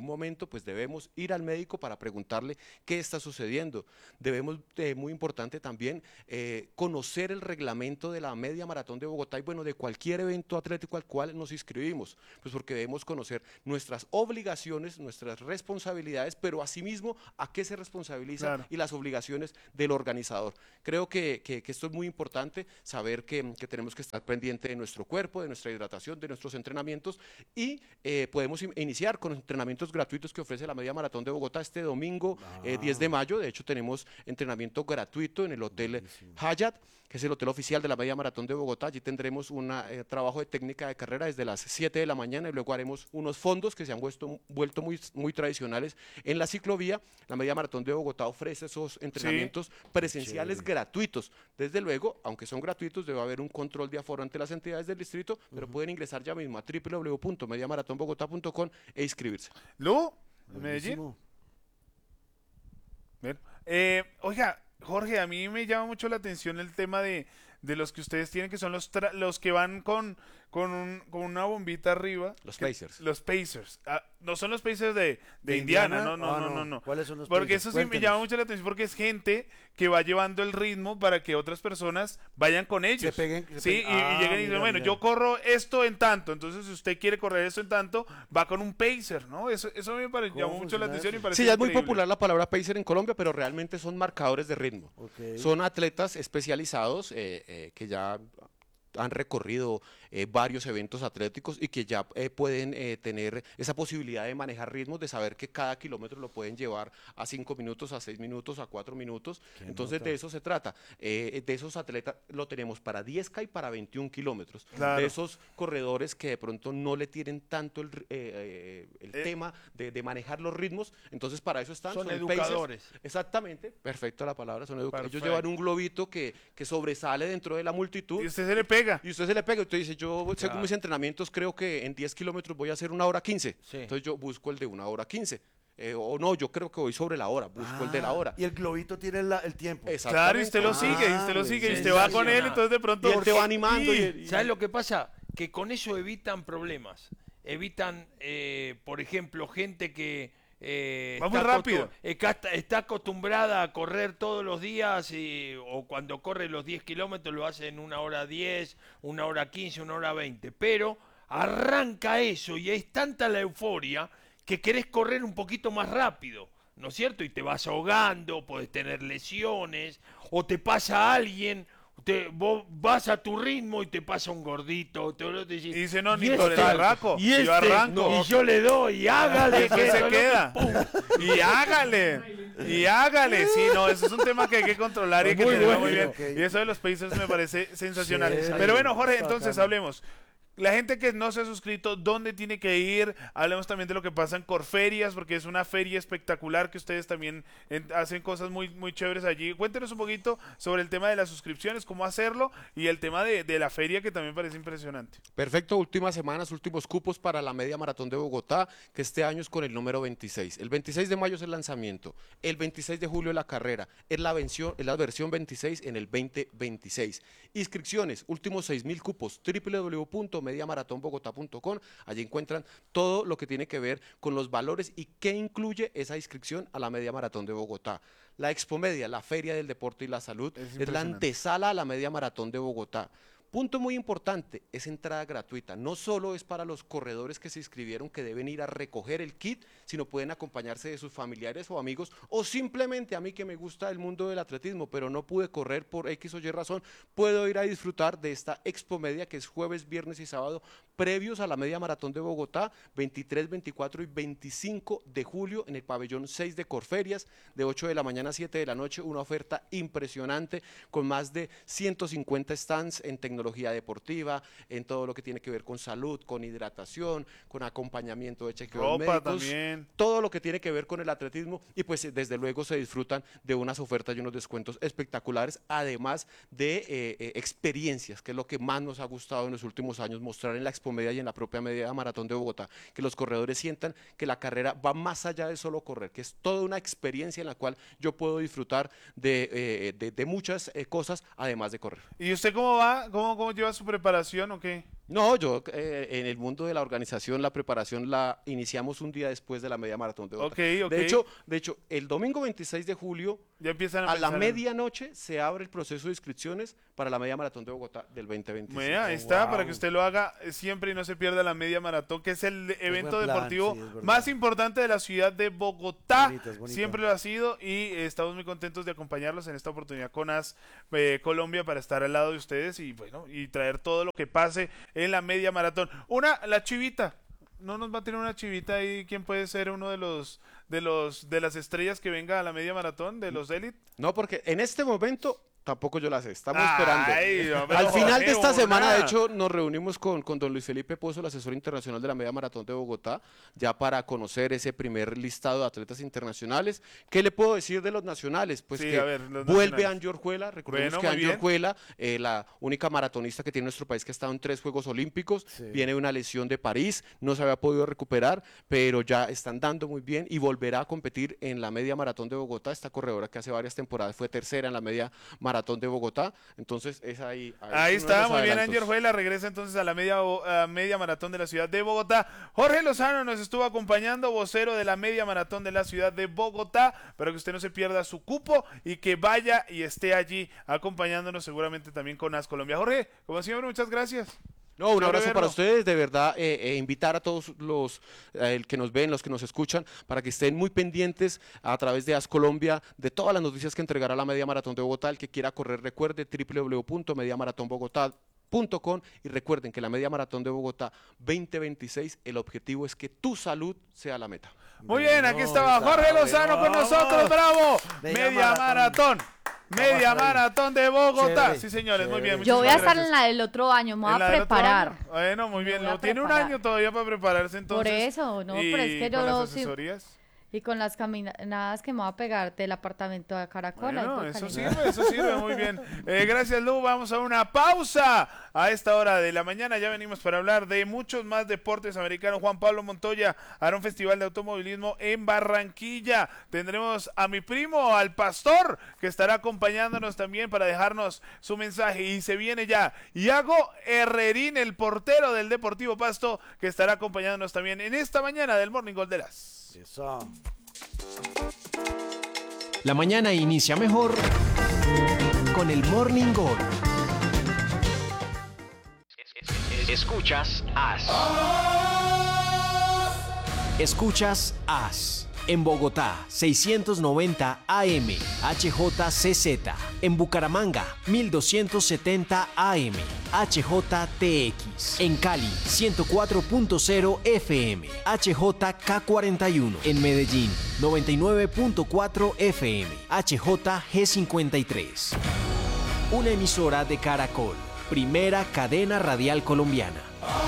pues debemos ir al médico para preguntarle qué está sucediendo. Debemos, eh, muy importante también, eh, conocer el reglamento de la media maratón de Bogotá y bueno, de cualquier evento atlético al cual nos inscribimos, pues porque debemos conocer nuestras obligaciones, nuestras responsabilidades, pero asimismo a qué se responsabiliza
Claro.
y las obligaciones del organizador. Creo que, que, que esto es muy importante, saber que, que tenemos que estar pendiente de nuestro cuerpo, de nuestra hidratación, de nuestros entrenamientos y eh, podemos in- iniciar con entrenamientos gratuitos que ofrece la Media Maratón de Bogotá este domingo eh, diez de mayo. De hecho, tenemos entrenamiento gratuito en el Hotel Hyatt, que es el hotel oficial de la Media Maratón de Bogotá. Allí tendremos un eh, trabajo de técnica de carrera desde las siete de la mañana y luego haremos unos fondos que se han vuelto, vuelto muy, muy tradicionales en la ciclovía. La Media Maratón de Bogotá ofrece esos entrenamientos presenciales gratuitos. Desde luego, aunque son gratuitos, debe haber un control de aforo ante las entidades del distrito, pero pueden ingresar ya mismo a w w w punto media maratón bogotá punto com e inscribirse.
Lu, en Medellín.
Buenísimo.
Bien. Eh, oiga, Jorge, a mí me llama mucho la atención el tema de, de los que ustedes tienen, que son los, tra- los que van con, con, un, con una bombita arriba.
Los
que-
Pacers.
Los Pacers. Ah, no son los Pacers de, de,
¿De
Indiana,
Indiana?
no, no,
Ah,
no,
no.
no, no.
¿Cuáles son los
Porque
Pacers?
eso sí me
Cuéntenos.
llama mucho la atención porque es gente que va llevando el ritmo para que otras personas vayan con ellos.
peguen- se
sí, y,
peguen. Ah,
y lleguen y dicen,
mira,
bueno,
mira.
yo corro esto en tanto, entonces si usted quiere correr esto en tanto, va con un Pacer, ¿no? Eso, eso me pare-
¿Cómo
llamó mucho la
funciona
atención y
eso?
parece
Sí, ya es muy
increíble.
popular la palabra pacer en Colombia, pero realmente son marcadores de ritmo.
Ok.
Son atletas especializados eh, eh, que ya han recorrido eh, varios eventos atléticos y que ya eh, pueden eh, tener esa posibilidad de manejar ritmos, de saber que cada kilómetro lo pueden llevar a cinco minutos, a seis minutos, a cuatro minutos. Entonces de eso se trata. Eh, de esos atletas lo tenemos para diez K y para veintiún kilómetros.
Claro.
De esos corredores que de pronto no le tienen tanto el, ri- eh, eh, el
Eh.
tema de, de manejar los ritmos, entonces para eso están.
Son
Pacers.
educadores.
Exactamente, perfecto la palabra, son educadores. Ellos
Perfecto.
llevan un globito que, que sobresale dentro de la multitud.
Y usted se le pega.
Y usted se le pega, usted dice, yo según mis entrenamientos creo que en diez kilómetros voy a hacer una hora quince.
Sí.
Entonces yo busco el de una hora quince. Eh, o no, yo creo que voy sobre la hora, busco el de la
Ah,
hora.
Y el globito tiene la- el tiempo.
Claro, y usted lo
Exactamente.
sigue, y usted lo
Ah,
sigue, y
sí,
usted va
sí,
con
sí,
él,
no.
entonces de pronto...
Y él te va animando. y- y-
¿Sabes lo que pasa? Que con eso evitan problemas. Evitan, eh, por ejemplo, gente que eh,
Va muy
está
rápido.
acostum- está, está acostumbrada a correr todos los días y- o cuando corre los diez kilómetros lo hace en una hora diez, una hora quince, una hora veinte. Pero arranca eso y es tanta la euforia que querés correr un poquito más rápido, ¿no es cierto? Y te vas ahogando, podés tener lesiones, o te pasa alguien, te, vos vas a tu ritmo y te pasa un gordito, te, te decís,
Y dice, no,
"Y
ni
este-
con el arranco,
y
yo
este,
arranco".
y yo le doy, y hágale,
Y después
que
se
eso no-
queda. Y hágale. Y hágale. Sí, no, eso es un tema que hay que controlar y hay que
Muy
tenerlo
bueno.
muy bien.
Ok.
Y eso de los Pacers me parece sensacional.
Chévere.
Pero bueno, Jorge,
Está
entonces
bacano.
hablemos. La gente que no se ha suscrito, ¿dónde tiene que ir? Hablemos también de lo que pasa en Corferias, porque es una feria espectacular que ustedes también en- hacen cosas muy, muy chéveres allí. Cuéntenos un poquito sobre el tema de las suscripciones, cómo hacerlo, y el tema de, de la feria, que también parece impresionante.
Perfecto, últimas semanas, últimos cupos para la Media Maratón de Bogotá, que este año es con el número veintiséis. El veintiséis de mayo es el lanzamiento, el veintiséis de julio la carrera, es la, versión, es la versión veintiséis en el veinte veintiséis. Inscripciones, últimos seis mil cupos, w w w punto media maratón bogotá punto com. Allí encuentran todo lo que tiene que ver con los valores y qué incluye esa inscripción a la Media Maratón de Bogotá. La Expomedia, la Feria del Deporte y la Salud,
Es
es, la
impresionante.
antesala a la Media Maratón de Bogotá. Punto muy importante, es entrada gratuita. No solo es para los corredores que se inscribieron que deben ir a recoger el kit, sino pueden acompañarse de sus familiares o amigos, o simplemente a mí que me gusta el mundo del atletismo, pero no pude correr por X o Y razón, puedo ir a disfrutar de esta Expo Media que es jueves, viernes y sábado, previos a la Media Maratón de Bogotá, veintitrés, veinticuatro y veinticinco de julio en el pabellón seis de Corferias, de ocho de la mañana a siete de la noche, una oferta impresionante con más de ciento cincuenta stands en tecnología deportiva, en todo lo que tiene que ver con salud, con hidratación, con acompañamiento de chequeos
Ropa
médicos,
también.
todo lo que tiene que ver con el atletismo y pues eh, desde luego se disfrutan de unas ofertas y unos descuentos espectaculares, además de eh, eh, experiencias, que es lo que más nos ha gustado en los últimos años, mostrar en la Expomedia y en la propia Media Maratón de Bogotá, que los corredores sientan que la carrera va más allá de solo correr, que es toda una experiencia en la cual yo puedo disfrutar de, eh, de, de muchas eh, cosas, además de correr.
¿Y usted cómo va? ¿Cómo, cómo lleva su preparación o qué?
No, yo eh, en el mundo de la organización, la preparación la iniciamos un día después de la media maratón de Bogotá.
Ok, ok.
De hecho, de hecho, el domingo veintiséis de julio,
Ya empiezan a,
a la
pensar en-
medianoche, se abre el proceso de inscripciones para la media maratón de Bogotá del veinte veintiséis.
Mira, ahí está, para que usted lo haga eh, siempre y no se pierda la media maratón, que es el evento
buen plan,
deportivo
sí, es verdad.
más importante de la ciudad de Bogotá.
Bonita, es bonita.
Siempre lo ha sido y eh, estamos muy contentos de acompañarlos en esta oportunidad con AS eh, Colombia para estar al lado de ustedes y bueno, y traer todo lo que pase en la media maratón. Una, la chivita. No nos va a tener una chivita ahí. ¿Quién puede ser uno de los de los de las estrellas que venga a la media maratón de los Elite?
No, porque en este momento tampoco yo la sé, estamos
Ay,
esperando.
hombre,
Al final de esta
una.
semana, de hecho, nos reunimos con, con don Luis Felipe Pozo, el asesor internacional de la media maratón de Bogotá, ya para conocer ese primer listado de atletas internacionales. ¿Qué le puedo decir de los nacionales? Pues
Sí,
que
a ver, los
vuelve
nacionales.
Angie Orjuela, recordemos
Bueno,
que
muy
Angie
bien.
Orjuela, eh, la única maratonista que tiene nuestro país que ha estado en tres Juegos Olímpicos,
Sí.
viene de una lesión de París, no se había podido recuperar, pero ya están dando muy bien y volverá a competir en la media maratón de Bogotá, esta corredora que hace varias temporadas fue tercera en la media maratón de Bogotá. Entonces, es ahí.
Ahí
es uno de
está,
los
muy bien,
adelantos.
Angie Orjuela regresa entonces a la media, a media maratón de la ciudad de Bogotá. Jorge Lozano nos estuvo acompañando, vocero de la media maratón de la ciudad de Bogotá, para que usted no se pierda su cupo y que vaya y esté allí acompañándonos seguramente también con AS Colombia. Jorge, como siempre, muchas gracias.
No, un
Chévere
abrazo para
verlo.
ustedes, de verdad, eh, eh, invitar a todos los eh, el que nos ven, los que nos escuchan, para que estén muy pendientes a través de AS Colombia, de todas las noticias que entregará la Media Maratón de Bogotá. El que quiera correr, recuerde w w w punto media maratón bogotá punto com y recuerden que la Media Maratón de Bogotá veinte veintiséis, el objetivo es que tu salud sea la meta.
Muy bien, aquí
No,
estaba
está
Jorge
bueno,
Lozano con
vamos.
nosotros, bravo.
Media
Media maratón.
maratón.
Media
Vamos ahí.
maratón de Bogotá.
Chévere,
Sí, señores, muy bien.
chévere.
Yo voy a
muchísimas
estar
gracias.
en la del otro año, me voy
¿En
a
la del otro
preparar.
año? Bueno, muy bien.
voy a
Lo tiene un
preparar.
año todavía para prepararse entonces.
Por eso, no,
y
pero es que yo
con
no-
las
sí-
asesorías.
Y con las caminadas que me voy a pegar del apartamento de Caracol. ahí
Bueno,
por
eso
Cali.
sirve, eso sirve muy bien. Eh, gracias, Lu. Vamos a una pausa a esta hora de la mañana. Ya venimos para hablar de muchos más deportes americanos. Juan Pablo Montoya hará un festival de automovilismo en Barranquilla. Tendremos a mi primo, al pastor, que estará acompañándonos también para dejarnos su mensaje. Y se viene ya Iago Herrerín, el portero del Deportivo Pasto, que estará acompañándonos también en esta mañana del Morning Gold de las.
Eso.
La mañana inicia mejor con el Morning Gol. Escuchas As. Escuchas As. En Bogotá, seiscientos noventa A M, H J C Z. En Bucaramanga, mil doscientos setenta A M, H J T X. En Cali, ciento cuatro punto cero F M, H J K cuarenta y uno. En Medellín, noventa y nueve punto cuatro F M, H J G cincuenta y tres. Una emisora de Caracol, primera cadena radial colombiana.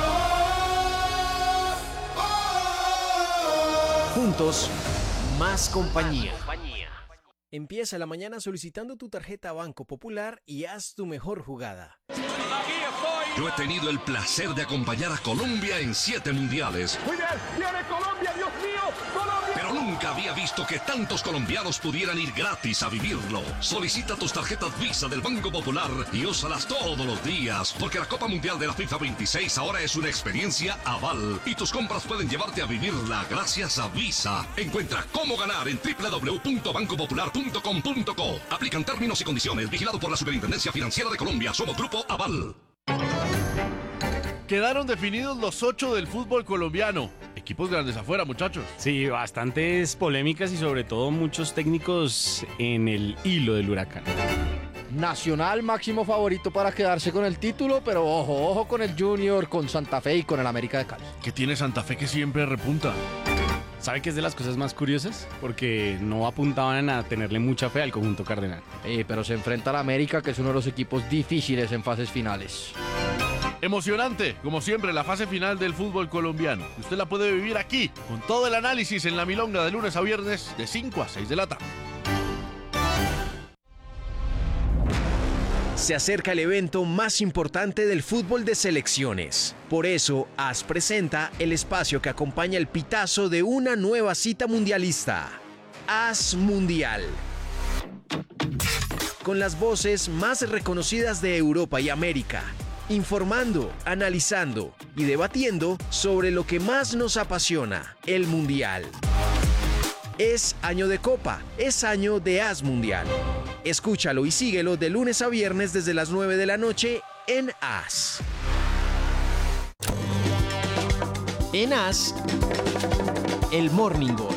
Juntos, más compañía. Empieza la mañana solicitando tu tarjeta Banco Popular y haz tu mejor jugada.
Yo he tenido el placer de acompañar a Colombia en siete mundiales.
Muy bien, viene Colombia, Dios mío, Colombia.
Pero nunca había visto que tantos colombianos pudieran ir gratis a vivirlo. Solicita tus tarjetas Visa del Banco Popular y úsalas todos los días, porque la Copa Mundial de la FIFA veintiséis ahora es una experiencia aval y tus compras pueden llevarte a vivirla gracias a Visa. Encuentra cómo ganar en w w w punto banco popular punto com punto co. Aplican términos y condiciones. Vigilado por la Superintendencia Financiera de Colombia. Somos Grupo Aval.
Quedaron definidos los ocho del fútbol colombiano. Equipos grandes afuera, muchachos.
Sí, bastantes polémicas y sobre todo muchos técnicos en el hilo del huracán.
Nacional máximo favorito para quedarse con el título, pero ojo, ojo con el Junior, con Santa Fe y con el América de Cali.
¿Qué tiene Santa Fe que siempre repunta?
¿Sabe qué es de las cosas más curiosas? Porque no apuntaban a tenerle mucha fe al conjunto cardenal.
Eh, pero se enfrenta al América, que es uno de los equipos difíciles en fases finales.
Emocionante, como siempre, la fase final del fútbol colombiano. Usted la puede vivir aquí, con todo el análisis en La Milonga de lunes a viernes, de cinco a seis de la tarde.
Se acerca el evento más importante del fútbol de selecciones. Por eso, AS presenta el espacio que acompaña el pitazo de una nueva cita mundialista. AS Mundial. Con las voces más reconocidas de Europa y América. informando, analizando y debatiendo sobre lo que más nos apasiona, el Mundial. Es año de Copa, es año de As Mundial. Escúchalo y síguelo de lunes a viernes desde las nueve de la noche en As. En As, el Morning Goal.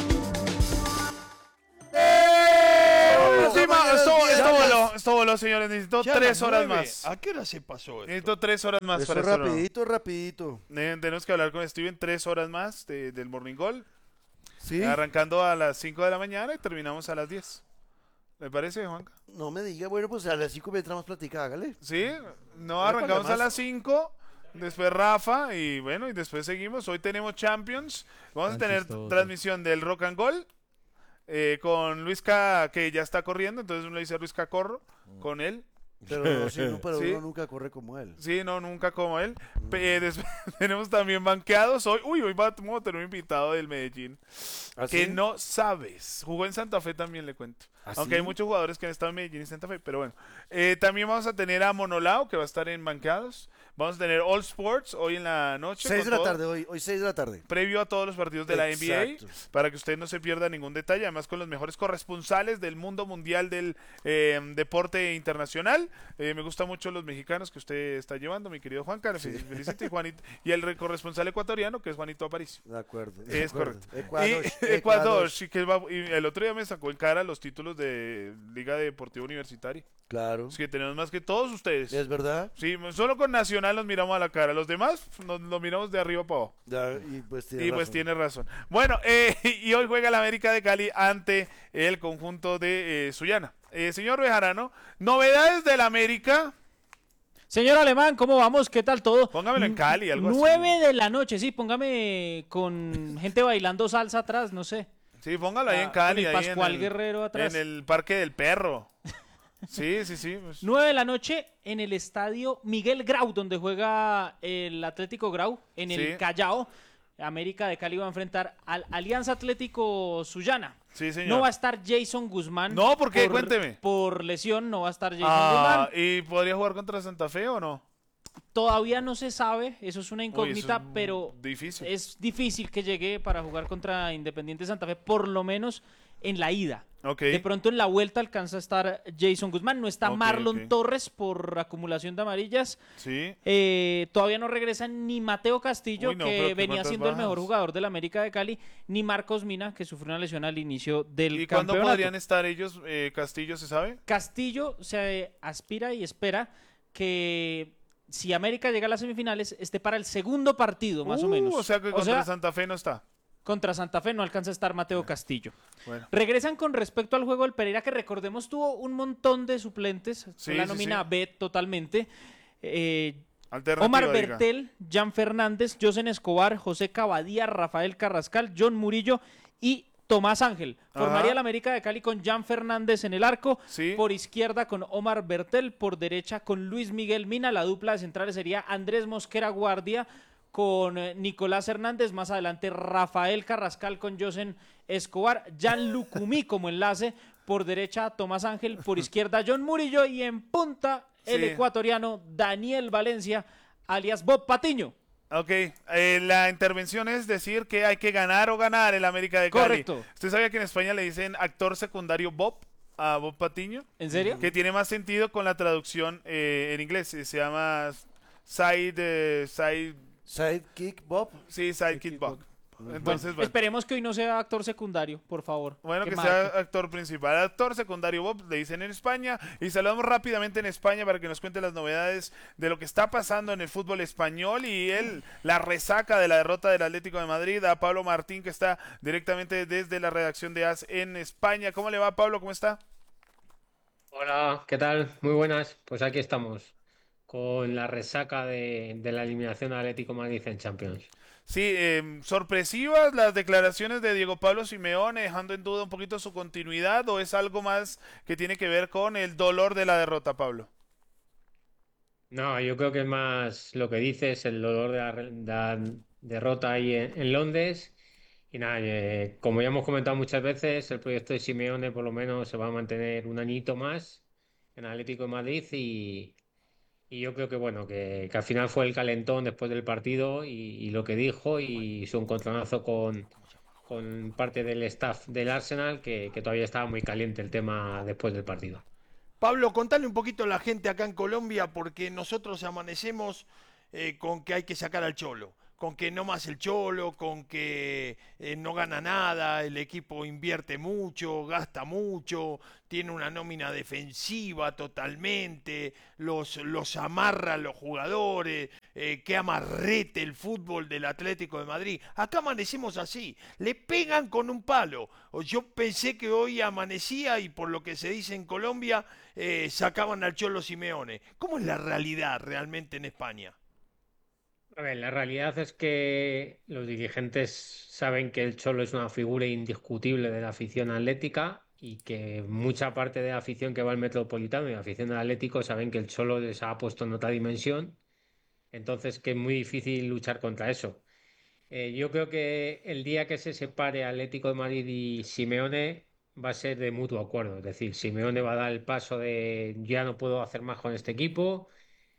Sí, ma, esto, esto voló, esto voló, señores. Necesito
Ya a
tres
las
horas
nueve.
más.
¿A qué hora se pasó esto?
Necesito tres horas más
Eso
para esto, ¿no?
rapidito, rapidito.
Eh, Tenemos que hablar con Steven tres horas más de- del Morning Goal.
Sí.
Arrancando a las cinco de la mañana y terminamos a las diez. ¿Le parece, Juanca?
No me diga, bueno, pues a las cinco mientras platica, hágale.
Sí, no,
Hágale
arrancamos a
más.
las cinco. Después Rafa y bueno, y después seguimos. Hoy tenemos Champions. Vamos a
Tan
tener
chistoso.
transmisión del Rock and Goal eh, con Luisca, que ya está corriendo. Entonces uno le dice a Luisca corro con él.
Pero, no, sí, no, pero
Sí.
uno nunca corre como él.
Sí, no, nunca como él. Pe- eh, después tenemos también banqueados hoy. Uy, hoy va- vamos a tener un invitado del Medellín.
¿Ah,
que
sí?
no sabes. Jugó en Santa Fe también, le cuento.
¿Ah,
Aunque
sí?
hay muchos jugadores que han estado en Medellín y Santa Fe, pero bueno. Eh, también vamos a tener a Monolao, que va a estar en banqueados. Vamos a tener All Sports hoy en la noche.
Seis
con
de la
todo-
tarde hoy, hoy seis de la tarde.
Previo a todos los partidos de la N B A,
Exacto.
para que usted no se pierda ningún detalle, además con los mejores corresponsales del mundo mundial del eh, deporte internacional. Eh, me gustan mucho los mexicanos que usted está llevando, mi querido Juanca, le felicito, y Juanito, y el re- corresponsal ecuatoriano, que es Juanito Aparicio.
De acuerdo. de
Es
acuerdo.
correcto.
Ecuador.
Y, Ecuador, sí, que va- y el otro día me sacó en cara los títulos de Liga Deportiva Universitaria.
Claro.
Es que tenemos más que todos ustedes.
¿Es verdad?
Sí, solo con Nacional nos miramos a la cara. Los demás nos lo miramos de arriba para abajo.
Ya, y pues tiene
Y pues
razón.
tiene razón. Bueno, eh, y hoy juega el América de Cali ante el conjunto de eh, Sullana. Eh, señor Bejarano, novedades del América.
Señor Alemán, ¿cómo vamos? ¿Qué tal todo?
Póngamelo en Cali, algo así.
Nueve de la noche, sí, póngame con gente bailando salsa atrás, no sé.
Sí, póngalo ahí
Ah,
en Cali.
con el
ahí en
Pascual
el-
Guerrero atrás.
En el Parque del Perro. Sí, sí, sí. pues.
Nueve de la noche en el estadio Miguel Grau, donde juega el Atlético Grau, en el
Sí.
Callao. América de Cali va a enfrentar al Alianza Atlético Sullana.
Sí, señor.
No va a estar Jason Guzmán.
No, ¿por qué? Cuénteme.
Por lesión no va a estar Jason
Ah,
Guzmán.
¿y podría jugar contra Santa Fe o no?
Todavía no se sabe, eso es una incógnita,
es
pero
difícil.
es difícil que llegue para jugar contra Independiente Santa Fe, por lo menos en la ida.
Ok.
De pronto en la vuelta alcanza a estar Jason Guzmán, no está
Ok,
Marlon
ok.
Torres por acumulación de amarillas.
Sí.
Eh, todavía no regresa ni Mateo Castillo,
Uy, no, pero
que
qué
venía
cuántas
siendo el
bajas.
mejor jugador del América de Cali, ni Marcos Mina, que sufrió una lesión al inicio del
¿Y cuándo
campeonato.
podrían estar ellos, eh, Castillo, se sabe?
Castillo se aspira y espera que si América llega a las semifinales esté para el segundo partido, más o
Uh,
menos.
O sea que
O
contra
sea,
Santa Fe no está.
contra Santa Fe no alcanza a estar Mateo Castillo.
Bueno.
Regresan con respecto al juego del Pereira, que recordemos tuvo un montón de suplentes,
Sí,
la
sí,
nómina
sí.
B totalmente. Eh,
Alternativa,
Omar
diga.
Bertel, Jan Fernández, Josen Escobar, José Cavadía, Rafael Carrascal, John Murillo y Tomás Ángel. Formaría
Ajá.
la América de Cali con Jan Fernández en el arco,
Sí.
por izquierda con Omar Bertel, por derecha con Luis Miguel Mina. La dupla de centrales sería Andrés Mosquera Guardia con eh, Nicolás Hernández, más adelante Rafael Carrascal con Josen Escobar, Jan Lucumí como enlace, por derecha Tomás Ángel, por izquierda John Murillo y en punta el
Sí.
ecuatoriano Daniel Valencia, alias Bob Patiño.
Ok, eh, la intervención es decir que hay que ganar o ganar el América de Cali.
Correcto.
¿Usted sabía que en España le dicen actor secundario Bob a Bob Patiño?
¿En serio?
Que tiene más sentido con la traducción eh, en inglés. eh, Se llama side, eh, side...
Sidekick Bob.
Sí, sidekick Bob. Entonces,
Bueno,
bueno.
esperemos que hoy no sea actor secundario, por favor.
Bueno, que
marque.
sea actor principal. Actor secundario Bob, le dicen en España. Y saludamos rápidamente en España para que nos cuente las novedades de lo que está pasando en el fútbol español y él, la resaca de la derrota del Atlético de Madrid. A Pablo Martín, que está directamente desde la redacción de A S en España. ¿Cómo le va, Pablo? ¿Cómo está?
Hola, ¿qué tal? Muy buenas. Pues aquí estamos con la resaca de, de la eliminación del Atlético de Madrid en Champions.
Sí, eh, sorpresivas las declaraciones de Diego Pablo Simeone, dejando en duda un poquito su continuidad, o es algo más que tiene que ver con el dolor de la derrota, Pablo.
No, yo creo que es más lo que dices, el dolor de la, re- de la derrota ahí en, en Londres. Y nada, eh, como ya hemos comentado muchas veces, el proyecto de Simeone por lo menos se va a mantener un añito más en Atlético de Madrid y, Y yo creo que bueno, que, que al final fue el calentón después del partido y, y lo que dijo y su encontronazo con, con parte del staff del Arsenal que, que todavía estaba muy caliente el tema después del partido.
Pablo, contale un poquito a la gente acá en Colombia, porque nosotros amanecemos eh, con que hay que sacar al Cholo, con que no más el Cholo, con que eh, no gana nada, el equipo invierte mucho, gasta mucho, tiene una nómina defensiva totalmente, los, los amarra a los jugadores, eh, que amarrete el fútbol del Atlético de Madrid. Acá amanecemos así, le pegan con un palo. O yo pensé que hoy amanecía y por lo que se dice en Colombia, eh, sacaban al Cholo Simeone. ¿Cómo es la realidad realmente en España?
A ver, la realidad es que los dirigentes saben que el Cholo es una figura indiscutible de la afición atlética y que mucha parte de la afición que va al Metropolitano y la afición del Atlético saben que el Cholo les ha puesto en otra dimensión, entonces que es muy difícil luchar contra eso. Eh, yo creo que el día que se separe Atlético de Madrid y Simeone va a ser de mutuo acuerdo, es decir, Simeone va a dar el paso de ya no puedo hacer más con este equipo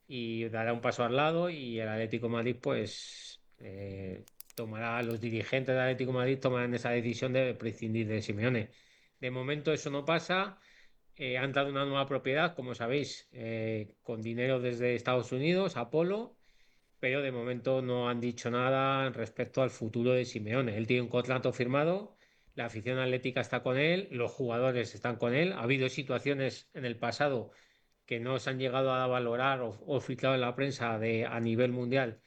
y dará un paso al lado y el Atlético de Madrid pues eh, tomará, los dirigentes del Atlético de Madrid tomarán esa decisión de prescindir de Simeone. De momento eso no pasa, eh, han dado una nueva propiedad, como sabéis, eh, con dinero desde Estados Unidos, Apolo, pero de momento no han dicho nada respecto al futuro de Simeone. Él tiene un contrato firmado, la afición atlética está con él, los jugadores están con él, ha habido situaciones en el pasado que no se han llegado a valorar o, o filtrado en la prensa de, a nivel mundial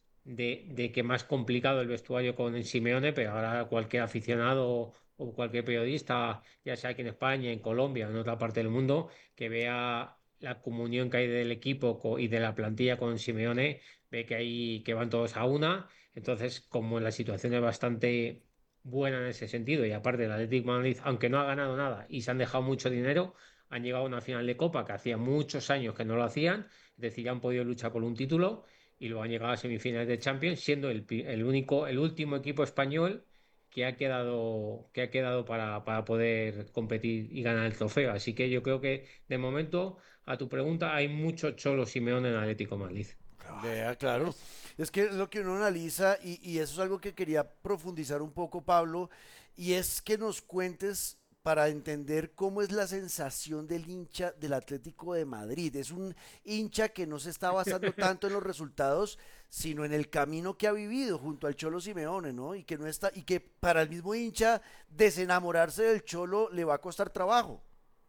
de, de que más complicado el vestuario con el Simeone, pero ahora cualquier aficionado o cualquier periodista, ya sea aquí en España, en Colombia o en otra parte del mundo, que vea la comunión que hay del equipo co- y de la plantilla con Simeone, ve que hay que van todos a una. Entonces, como la situación es bastante buena en ese sentido, y aparte el Atlético de Madrid, aunque no ha ganado nada y se han dejado mucho dinero, han llegado a una final de Copa que hacía muchos años que no lo hacían, es decir, ya han podido luchar por un título y luego han llegado a semifinales de Champions, siendo el, pi- el único, el último equipo español que ha quedado, que ha quedado para, para poder competir y ganar el trofeo. Así que yo creo que de momento, a tu pregunta, hay mucho Cholo Simeone en Atlético de Madrid.
Vea, claro. Es que es lo que uno analiza y, y eso es algo que quería profundizar un poco, Pablo, y es que nos cuentes para entender cómo es la sensación del hincha del Atlético de Madrid. Es un hincha que no se está basando tanto en los resultados, sino en el camino que ha vivido junto al Cholo Simeone, ¿no? Y que no está, y que para el mismo hincha desenamorarse del Cholo le va a costar trabajo.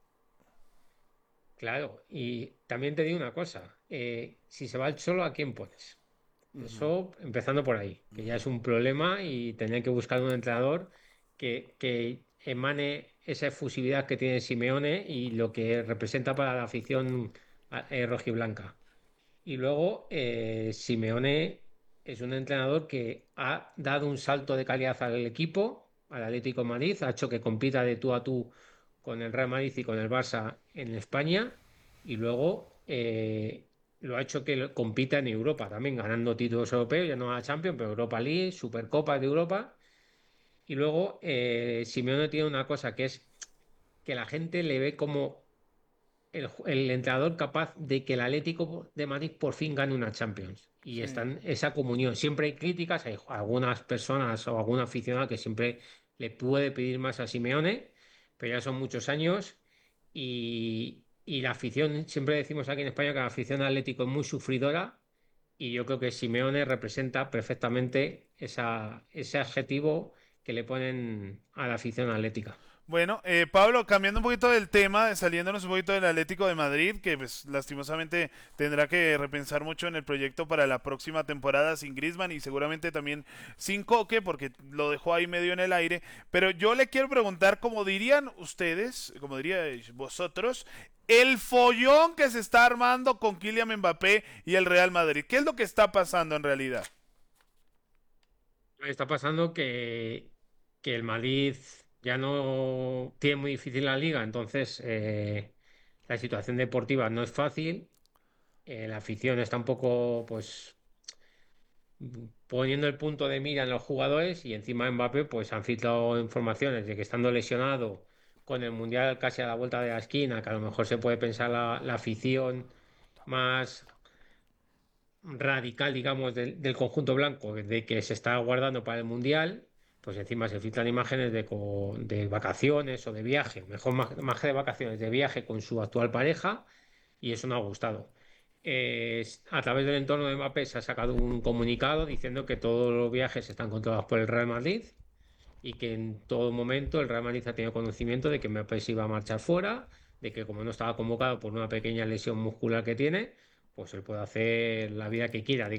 Claro, y también te digo una cosa, eh, si se va el Cholo, ¿a quién pones? Eso empezando por ahí, que ya es un problema y tener que buscar un entrenador que, que emane esa efusividad que tiene Simeone y lo que representa para la afición a- eh, rojiblanca. Y luego, eh, Simeone es un entrenador que ha dado un salto de calidad al equipo, al Atlético de Madrid, ha hecho que compita de tú a tú con el Real Madrid y con el Barça en España, y luego eh, lo ha hecho que lo- compita en Europa también, ganando títulos europeos, ya no a Champions, pero Europa League, Supercopa de Europa. Y luego eh, Simeone tiene una cosa que es que la gente le ve como el, ju- el entrenador capaz de que el Atlético de Madrid por fin gane una Champions. Y
Sí.
están esa comunión. Siempre hay críticas, hay algunas personas o algún aficionado que siempre le puede pedir más a Simeone, pero ya son muchos años y, y la afición, siempre decimos aquí en España que la afición al Atlético es muy sufridora y yo creo que Simeone representa perfectamente esa, ese adjetivo que le ponen a la afición atlética.
Bueno, eh, Pablo, cambiando un poquito del tema, saliéndonos un poquito del Atlético de Madrid, que pues lastimosamente tendrá que repensar mucho en el proyecto para la próxima temporada sin Griezmann y seguramente también sin Coque, porque lo dejó ahí medio en el aire. Pero yo le quiero preguntar, como dirían ustedes, como diríais vosotros, el follón que se está armando con Kylian Mbappé y el Real Madrid. ¿Qué es lo que está pasando en realidad?
Está pasando que, que el Madrid ya no tiene muy difícil la liga, entonces eh, la situación deportiva no es fácil, eh, la afición está un poco pues poniendo el punto de mira en los jugadores y encima Mbappé pues han filtrado informaciones de que estando lesionado con el Mundial casi a la vuelta de la esquina, que a lo mejor se puede pensar la, la afición más radical, digamos, del, del conjunto blanco, de que se está guardando para el Mundial, pues encima se filtran imágenes de, co- de vacaciones o de viaje, mejor más, más que de vacaciones, de viaje con su actual pareja, y eso no ha gustado. Eh, a través del entorno de Mbappé se ha sacado un comunicado diciendo que todos los viajes están controlados por el Real Madrid y que en todo momento el Real Madrid ha tenido conocimiento de que Mbappé se iba a marchar fuera, de que como no estaba convocado por una pequeña lesión muscular que tiene, pues él puede hacer la vida que quiera.